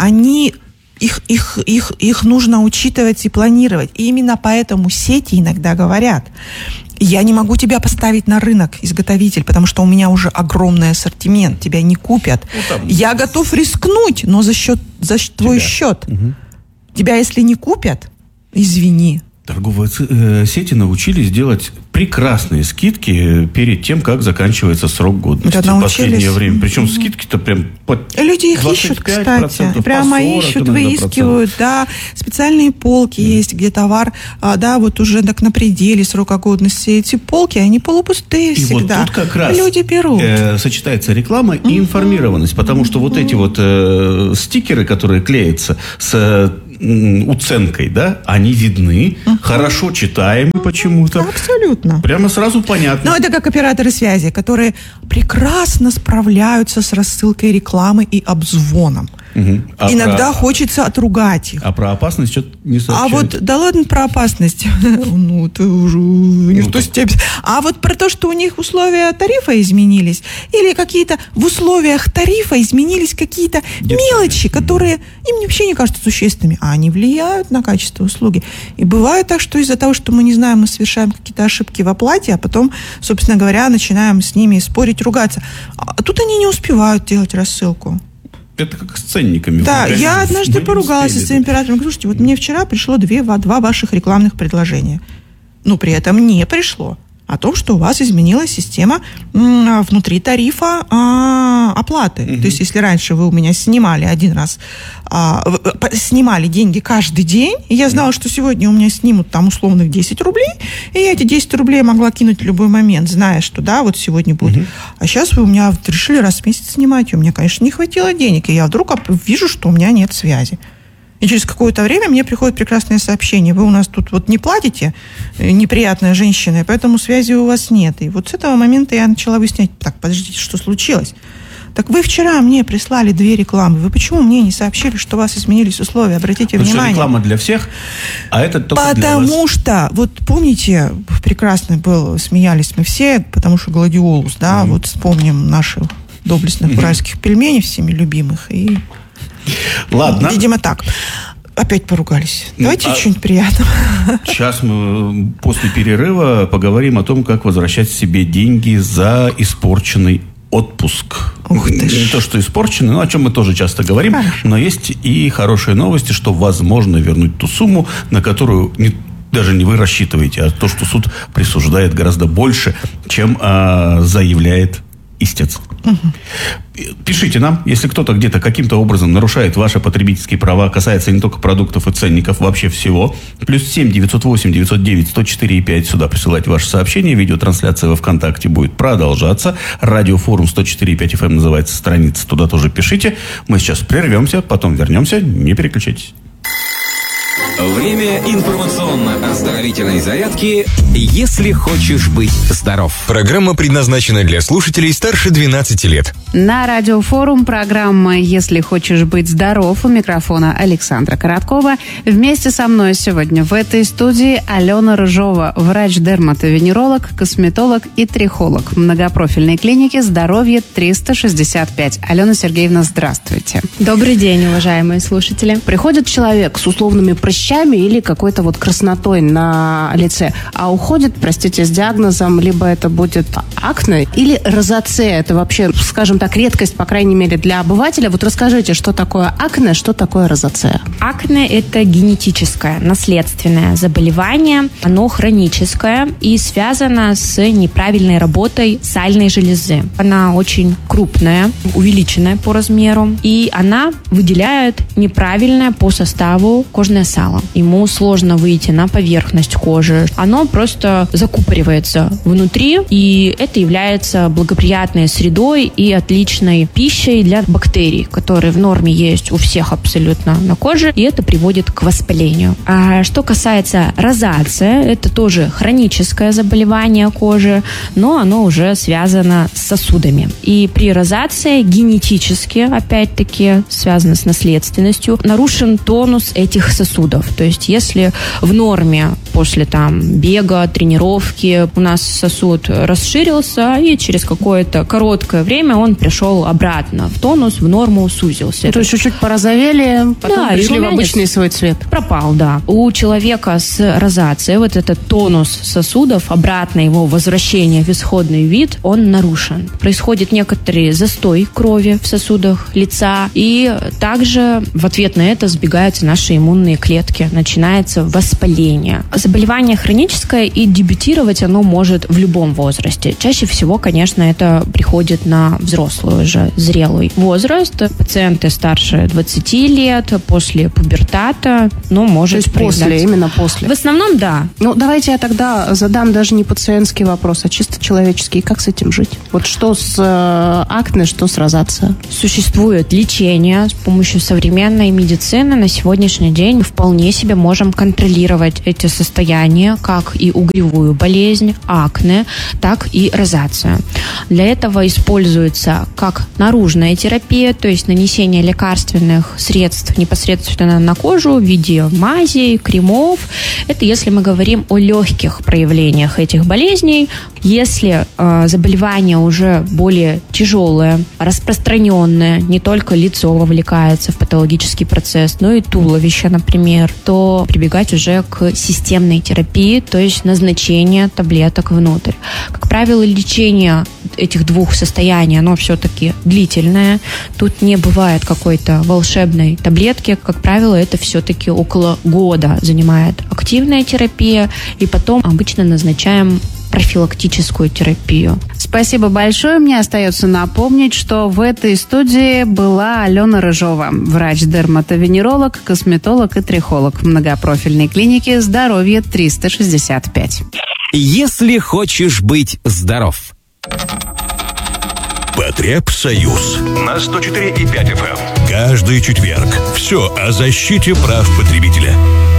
Их нужно учитывать и планировать. И именно поэтому сети иногда говорят: я не могу тебя поставить на рынок, изготовитель, потому что у меня уже огромный ассортимент, тебя не купят. Я готов рискнуть, но за твой счет. Тебя, если не купят, извини. Торговые сети научились делать прекрасные скидки перед тем, как заканчивается срок годности в последнее время. Причем скидки-то прям под 25%. Люди их ищут, кстати. Прямо ищут, выискивают. Да, специальные полки есть, где товар, вот уже так на пределе срока годности. Эти полки, они полупустые всегда. И вот тут как раз люди берут. Сочетается реклама и информированность. Потому что вот эти вот стикеры, которые клеятся с уценкой, да, они видны, хорошо читаемы почему-то. Абсолютно. Прямо сразу понятно. Но это как операторы связи, которые прекрасно справляются с рассылкой рекламы и обзвоном. Иногда хочется отругать их. А про опасность что-то не сообщают? Да ладно про опасность. Ты уже никто с тебя... А вот про то, что у них условия тарифа изменились, или какие-то в условиях тарифа изменились какие-то мелочи, которые им вообще не кажутся существенными, а они влияют на качество услуги. И бывает так, что из-за того, что мы не знаем, мы совершаем какие-то ошибки в оплате, а потом, собственно говоря, начинаем с ними спорить, ругаться. А тут они не успевают делать рассылку. Это как с ценниками. Да, я однажды поругалась со своим оператором. Говорю: слушайте, вот мне вчера пришло два ваших рекламных предложения. Но при этом не пришло о том, что у вас изменилась система внутри тарифа оплаты. То есть, если раньше вы у меня снимали один раз, снимали деньги каждый день, и я знала, что сегодня у меня снимут там условных 10 рублей, и я эти 10 рублей могла кинуть в любой момент, зная, что да, вот сегодня будет. А сейчас вы у меня решили раз в месяц снимать, и у меня, конечно, не хватило денег, и я вдруг вижу, что у меня нет связи. И через какое-то время мне приходит прекрасное сообщение: вы у нас тут вот не платите, неприятная женщина, и поэтому связи у вас нет. И вот с этого момента я начала выяснять: так, подождите, что случилось? Так вы вчера мне прислали 2 рекламы, вы почему мне не сообщили, что у вас изменились условия? Обратите внимание. Реклама для всех, а это только для вас. Потому что, вот помните, прекрасно было, смеялись мы все, потому что гладиолус, да, вот вспомним наших доблестных уральских пельменей, всеми любимых, и... Ладно. Видимо, так. Опять поругались. Давайте что-нибудь приятного. Сейчас мы после перерыва поговорим о том, как возвращать себе деньги за испорченный отпуск. Не то, что испорченный, но о чем мы тоже часто говорим. Хорошо. Но есть и хорошие новости, что возможно вернуть ту сумму, на которую даже не вы рассчитываете, а то, что суд присуждает гораздо больше, чем заявляет истец. Пишите нам, если кто-то где-то каким-то образом нарушает ваши потребительские права, касается не только продуктов и ценников, вообще всего. +7 908 909 104 и 5. Сюда присылайте ваши сообщения. Видеотрансляция во ВКонтакте будет продолжаться. Радиофорум 104 и 5 FM называется страница. Туда тоже пишите. Мы сейчас прервемся, потом вернемся. Не переключайтесь. Время информационно-оздоровительной зарядки «Если хочешь быть здоров». Программа предназначена для слушателей старше 12 лет. На Радиофорум программа «Если хочешь быть здоров». У микрофона Александра Короткова. Вместе со мной сегодня в этой студии Алена Рыжова, врач-дерматовенеролог, косметолог и трихолог многопрофильной клиники «Здоровье 365». Алена Сергеевна, здравствуйте. Добрый день, уважаемые слушатели. Приходит человек с условными прыщами или какой-то вот краснотой на лице, а уходит, простите, с диагнозом, либо это будет акне или розацея. Это вообще, скажем так, редкость, по крайней мере, для обывателя. Вот расскажите, что такое акне, что такое розацея? Акне – это генетическое, наследственное заболевание. Оно хроническое и связано с неправильной работой сальной железы. Она очень крупная, увеличенная по размеру, и она выделяет неправильное по составу кожное сало. давлено, ему сложно выйти на поверхность кожи, оно просто закупоривается внутри, и это является благоприятной средой и отличной пищей для бактерий, которые в норме есть у всех абсолютно на коже, и это приводит к воспалению. А что касается розации, это тоже хроническое заболевание кожи, но оно уже связано с сосудами. И при розации генетически, опять-таки, связано с наследственностью, нарушен тонус этих сосудов. То есть, если в норме после бега, тренировки у нас сосуд расширился, и через какое-то короткое время он пришел обратно в тонус, в норму сузился. То есть чуть-чуть порозовели, потом пришли в обычный свой цвет. Пропал, да. У человека с розацией вот этот тонус сосудов, обратно его возвращение в исходный вид, он нарушен. Происходит некоторый застой крови в сосудах лица, и также в ответ на это сбегаются наши иммунные клетки. Начинается воспаление. Заболевание хроническое, и дебютировать оно может в любом возрасте. Чаще всего, конечно, это приходит на взрослый уже, зрелый возраст. Пациенты старше 20 лет, после пубертата, но может проявляться. Именно после. В основном, да. Давайте я тогда задам даже не пациентский вопрос, а чисто человеческий. Как с этим жить? Вот что с акне, что с розацией? Существует лечение с помощью современной медицины. На сегодняшний день мы вполне себе можем контролировать эти состояния, как и угревую болезнь, акне, так и розацию. Для этого используется как наружная терапия, то есть нанесение лекарственных средств непосредственно на кожу в виде мазей, кремов. Это если мы говорим о легких проявлениях этих болезней. Если заболевание уже более тяжелое, распространенное, не только лицо вовлекается в патологический процесс, но и туловище, например, то прибегать уже к системной терапии, то есть назначение таблеток внутрь. Как правило, лечение этих двух состояний, оно все-таки длительное. Тут не бывает какой-то волшебной таблетки. Как правило, это все-таки около года занимает активная терапия, и потом обычно назначаем профилактическую терапию. Спасибо большое. Мне остается напомнить, что в этой студии была Алена Рыжова, врач-дерматовенеролог, косметолог и трихолог в многопрофильной клинике «Здоровье 365». Если хочешь быть здоров. Потребсоюз на 104,5 FM. Каждый четверг. Все о защите прав потребителя.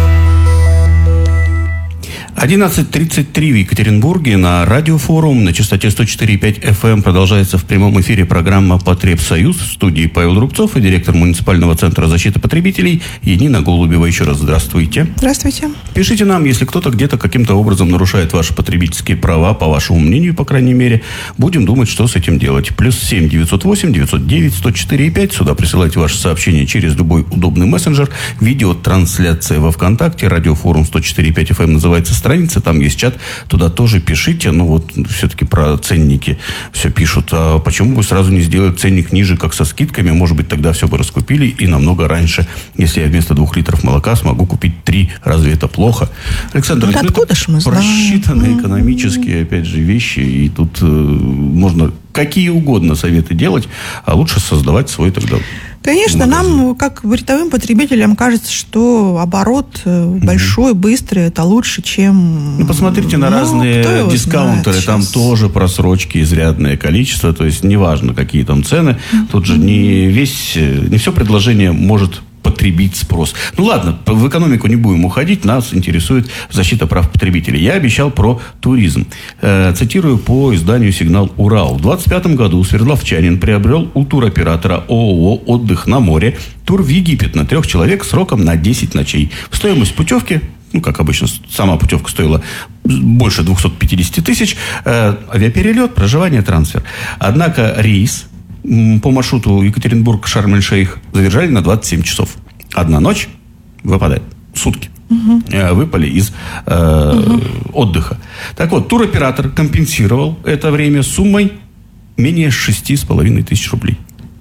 11:33 в Екатеринбурге на Радиофорум на частоте 104,5 FM продолжается в прямом эфире программа «Потребсоюз». В студии Павел Рубцов и директор муниципального центра защиты потребителей Янина Голубева. Еще раз здравствуйте. Здравствуйте. Пишите нам, если кто-то где-то каким-то образом нарушает ваши потребительские права, по вашему мнению, по крайней мере. Будем думать, что с этим делать. +7 908 909 104,5. Сюда присылайте ваши сообщения через любой удобный мессенджер. Видеотрансляция во ВКонтакте. Радиофорум 104,5 FM называется страница, там есть чат, туда тоже пишите. Все-таки про ценники все пишут. А почему бы сразу не сделать ценник ниже, как со скидками? Может быть, тогда все бы раскупили и намного раньше. Если я вместо 2 литров молока смогу купить 3, разве это плохо? Александр, откуда ж мы знаем? Просчитанные экономические, опять же, вещи, и тут можно какие угодно советы делать, а лучше создавать свой тогда. Конечно, нам, как рядовым потребителям, кажется, что оборот большой, быстрый, это лучше, чем... Посмотрите на разные дискаунтеры, там тоже просрочки изрядное количество, то есть неважно, какие там цены, тут же не все предложение может потребить спрос. Ладно, в экономику не будем уходить, нас интересует защита прав потребителей. Я обещал про туризм. Цитирую по изданию «Сигнал Урал». В 2025 году свердловчанин приобрел у туроператора ООО «Отдых на море» тур в Египет на 3 человек сроком на 10 ночей. Стоимость путевки, как обычно, сама путевка стоила больше 250 тысяч. Авиаперелет, проживание, трансфер. Однако рейс по маршруту Екатеринбург-Шарм-эль-Шейх задержали на 27 часов. Одна ночь выпадает. Сутки. Выпали из отдыха. Так вот, туроператор компенсировал это время суммой менее 6,5 тысяч рублей.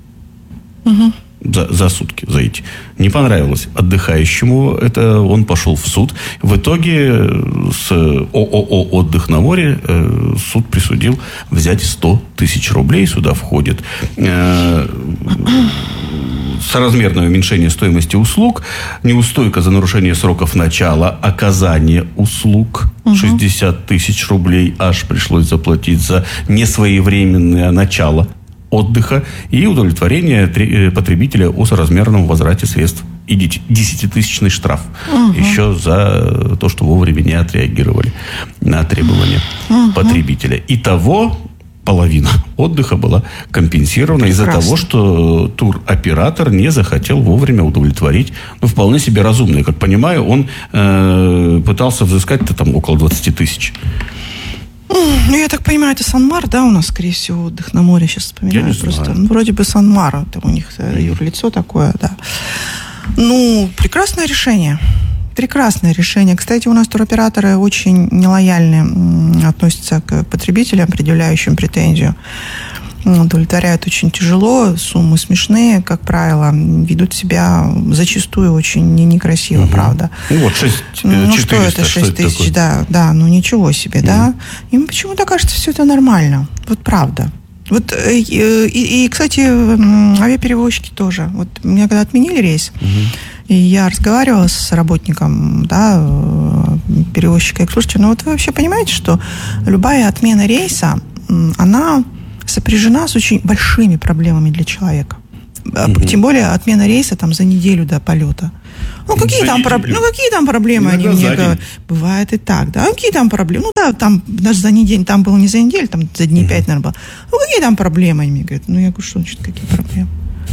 За сутки, за эти. Не понравилось отдыхающему это, он пошел в суд. В итоге с ООО «Отдых на море» суд присудил взять 100 тысяч рублей. Сюда входит соразмерное уменьшение стоимости услуг, неустойка за нарушение сроков начала оказания услуг, 60 тысяч рублей аж пришлось заплатить за несвоевременное начало отдыха и удовлетворение потребителя о соразмерном возврате средств. И 10-тысячный штраф еще за то, что вовремя не отреагировали на требования потребителя. Итого половина отдыха была компенсирована из-за того, что туроператор не захотел вовремя удовлетворить, вполне себе разумно. Я как понимаю, он пытался взыскать-то там около 20 тысяч. Ну, я так понимаю, это Сан-Мар, да, у нас, скорее всего, отдых на море, сейчас вспоминаю. Я не просто. знаю. Ну, вроде бы Сан-Мар, там у них юрлицо такое, да. Ну, прекрасное решение. Прекрасное решение. Кстати, у нас туроператоры очень нелояльны относятся к потребителям, предъявляющим претензию. Удовлетворяют очень тяжело, суммы смешные, как правило, ведут себя зачастую очень некрасиво, правда. Ну вот 6 ну 400, что это 6 тысяч, да, ну ничего себе, да. Им почему-то кажется, все это нормально. Вот правда. Вот, и, кстати, авиаперевозчики тоже. Вот меня когда отменили рейс, и я разговаривала с работником, да, перевозчика, и слушайте, ну вот вы вообще понимаете, что любая отмена рейса, она сопряжена с очень большими проблемами для человека. Тем более отмена рейса там за неделю до полета. Ну, какие там проблемы они мне говорят? Бывает и так, да. Какие там проблемы? Ну, да, там даже за неделю, там было не за неделю, там за дней 5, наверное, было. Ну, какие там проблемы? Они мне говорят. Ну, я говорю, что значит, какие проблемы?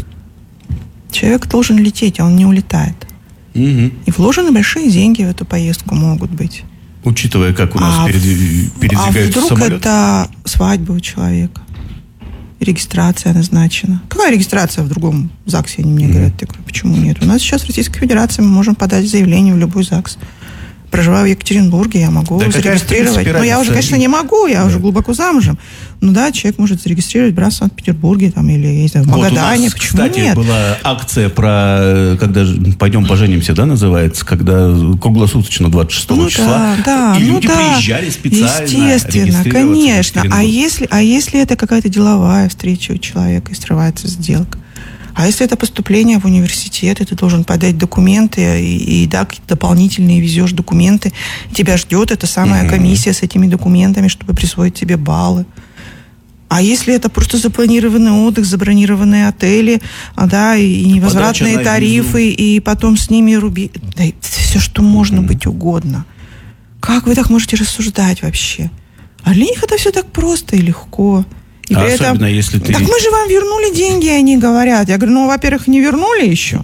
Человек должен лететь, а он не улетает. И вложены большие деньги в эту поездку могут быть. Учитывая, как у нас передвигается вдруг самолет. Это свадьба у человека. Регистрация назначена. Какая регистрация в другом ЗАГСе? Они мне говорят. Я говорю, почему нет? У нас сейчас в Российской Федерации мы можем подать заявление в любой ЗАГС. Проживаю в Екатеринбурге, я могу зарегистрировать. Но я уже, конечно, не могу, я уже глубоко замужем. Ну да, человек может зарегистрировать брак в Санкт-Петербурге там, или, я не знаю, в Магадане. Вот у нас, почему кстати, нет? была акция про, когда «Пойдем поженимся», да, называется, когда круглосуточно 26 числа. Да, и люди приезжали специально. Естественно, конечно. А если это какая-то деловая встреча у человека и срывается сделка? А если это поступление в университет, и ты должен подать документы, и да, какие-то дополнительные везешь документы, тебя ждет эта самая комиссия с этими документами, чтобы присвоить тебе баллы. А если это просто запланированный отдых, забронированные отели, да, и невозвратные тарифы, и потом с ними да, все, что можно быть угодно. Как вы так можете рассуждать вообще? А для них это все так просто и легко. И а особенно, если ты... Так мы же вам вернули деньги, они говорят. Я говорю, ну, во-первых, не вернули еще.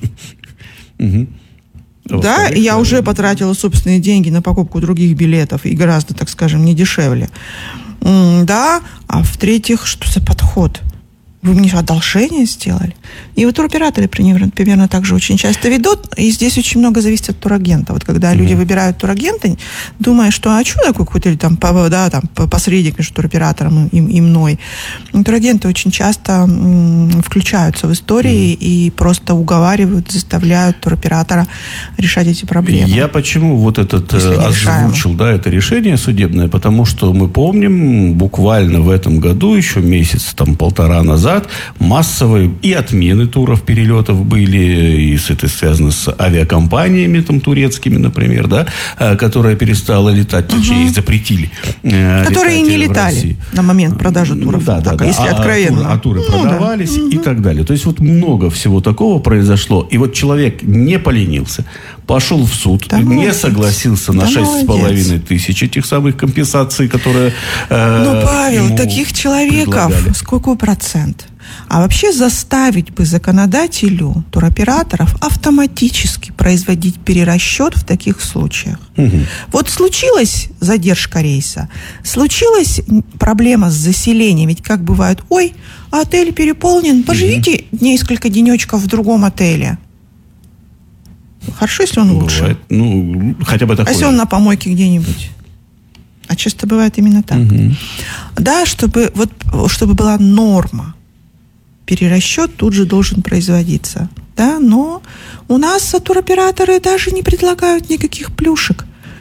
Да, я уже потратила собственные деньги на покупку других билетов, и гораздо, так скажем, не дешевле. Да, а в-третьих, что за подход? Вы мне одолжение сделали? И вот туроператоры примерно так же очень часто ведут, и здесь очень много зависит от турагента. Вот когда люди выбирают турагента, думая, что а что такое какой-то там, да, там, посредник между туроператором и мной. Турагенты очень часто включаются в истории и просто уговаривают, заставляют туроператора решать эти проблемы. Я почему вот этот озвучил, да, это решение судебное, потому что мы помним, буквально в этом году, еще месяц, там, полтора назад, массовые и отмены туров, перелетов были, и это связано с авиакомпаниями там, турецкими, например, да, которая перестала летать, точнее, их запретили. Которые не летали на момент продажи туров, да, если откровенно. Туры продавались и так далее. То есть вот много всего такого произошло, и вот человек не поленился, пошел в суд, не согласился на 6,5 тысяч этих самых компенсаций, которые Павел, таких человеков сколько процент? А вообще заставить бы законодателю туроператоров автоматически производить перерасчет в таких случаях. Вот случилась задержка рейса, случилась проблема с заселением, ведь как бывает, ой, отель переполнен, поживите несколько денечков в другом отеле. Хорошо, если он лучше. Бывает. Ну, хотя бы такое. А если он на помойке где-нибудь? А часто бывает именно так. Да, чтобы была норма. Перерасчет тут же должен производиться. Да, но у нас туроператоры даже не предлагают никаких плюшек.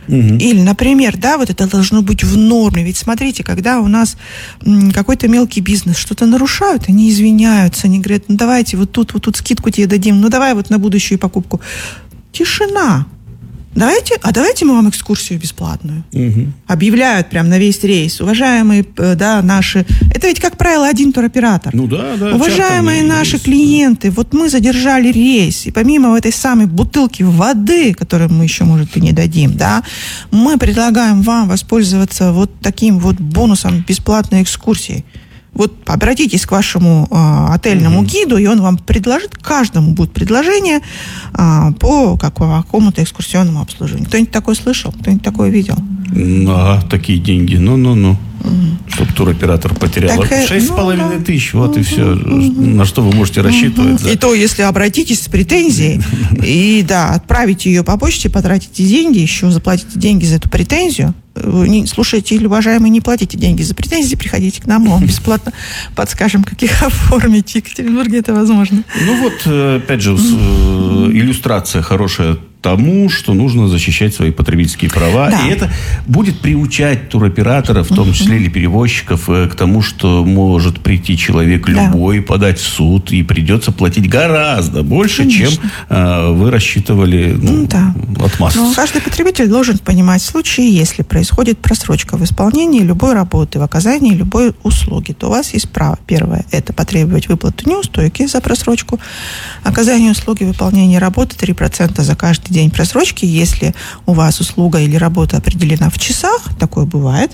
Или, например, да, вот это должно быть в норме. Ведь смотрите, когда у нас какой-то мелкий бизнес что-то нарушают, они извиняются, они говорят, ну давайте вот тут скидку тебе дадим, ну давай вот на будущую покупку. Тишина. Давайте мы вам экскурсию бесплатную. Объявляют прям на весь рейс. Уважаемые, да, наши... Это ведь, как правило, один туроператор. Ну да. Уважаемые наши клиенты, вот мы задержали рейс, и помимо этой самой бутылки воды, которую мы еще, может, и не дадим, да, мы предлагаем вам воспользоваться вот таким вот бонусом бесплатной экскурсии. Вот обратитесь к вашему отельному гиду, и он вам предложит, каждому будет предложение по какому-то экскурсионному обслуживанию. Кто-нибудь такое слышал? Кто-нибудь такое видел? Такие деньги. Чтоб туроператор потерял. 6,5 тысяч, вот и все. На что вы можете рассчитывать. И то, если обратитесь с претензией, и отправите ее по почте, потратите деньги, еще заплатите деньги за эту претензию. Слушайте, уважаемые, не платите деньги за претензии, приходите к нам, мы вам бесплатно подскажем, как их оформить. В Екатеринбурге это возможно. Опять же, иллюстрация хорошая тому, что нужно защищать свои потребительские права. Да. И это будет приучать туроператоров, в том числе или перевозчиков, к тому, что может прийти человек любой, подать в суд, и придется платить гораздо больше, чем вы рассчитывали от массы. Но каждый потребитель должен понимать, в случае, если происходит просрочка в исполнении любой работы, в оказании любой услуги, то у вас есть право. Первое – это потребовать выплату неустойки за просрочку. Оказание услуги, выполнение работы 3% за каждый день просрочки, если у вас услуга или работа определена в часах, такое бывает,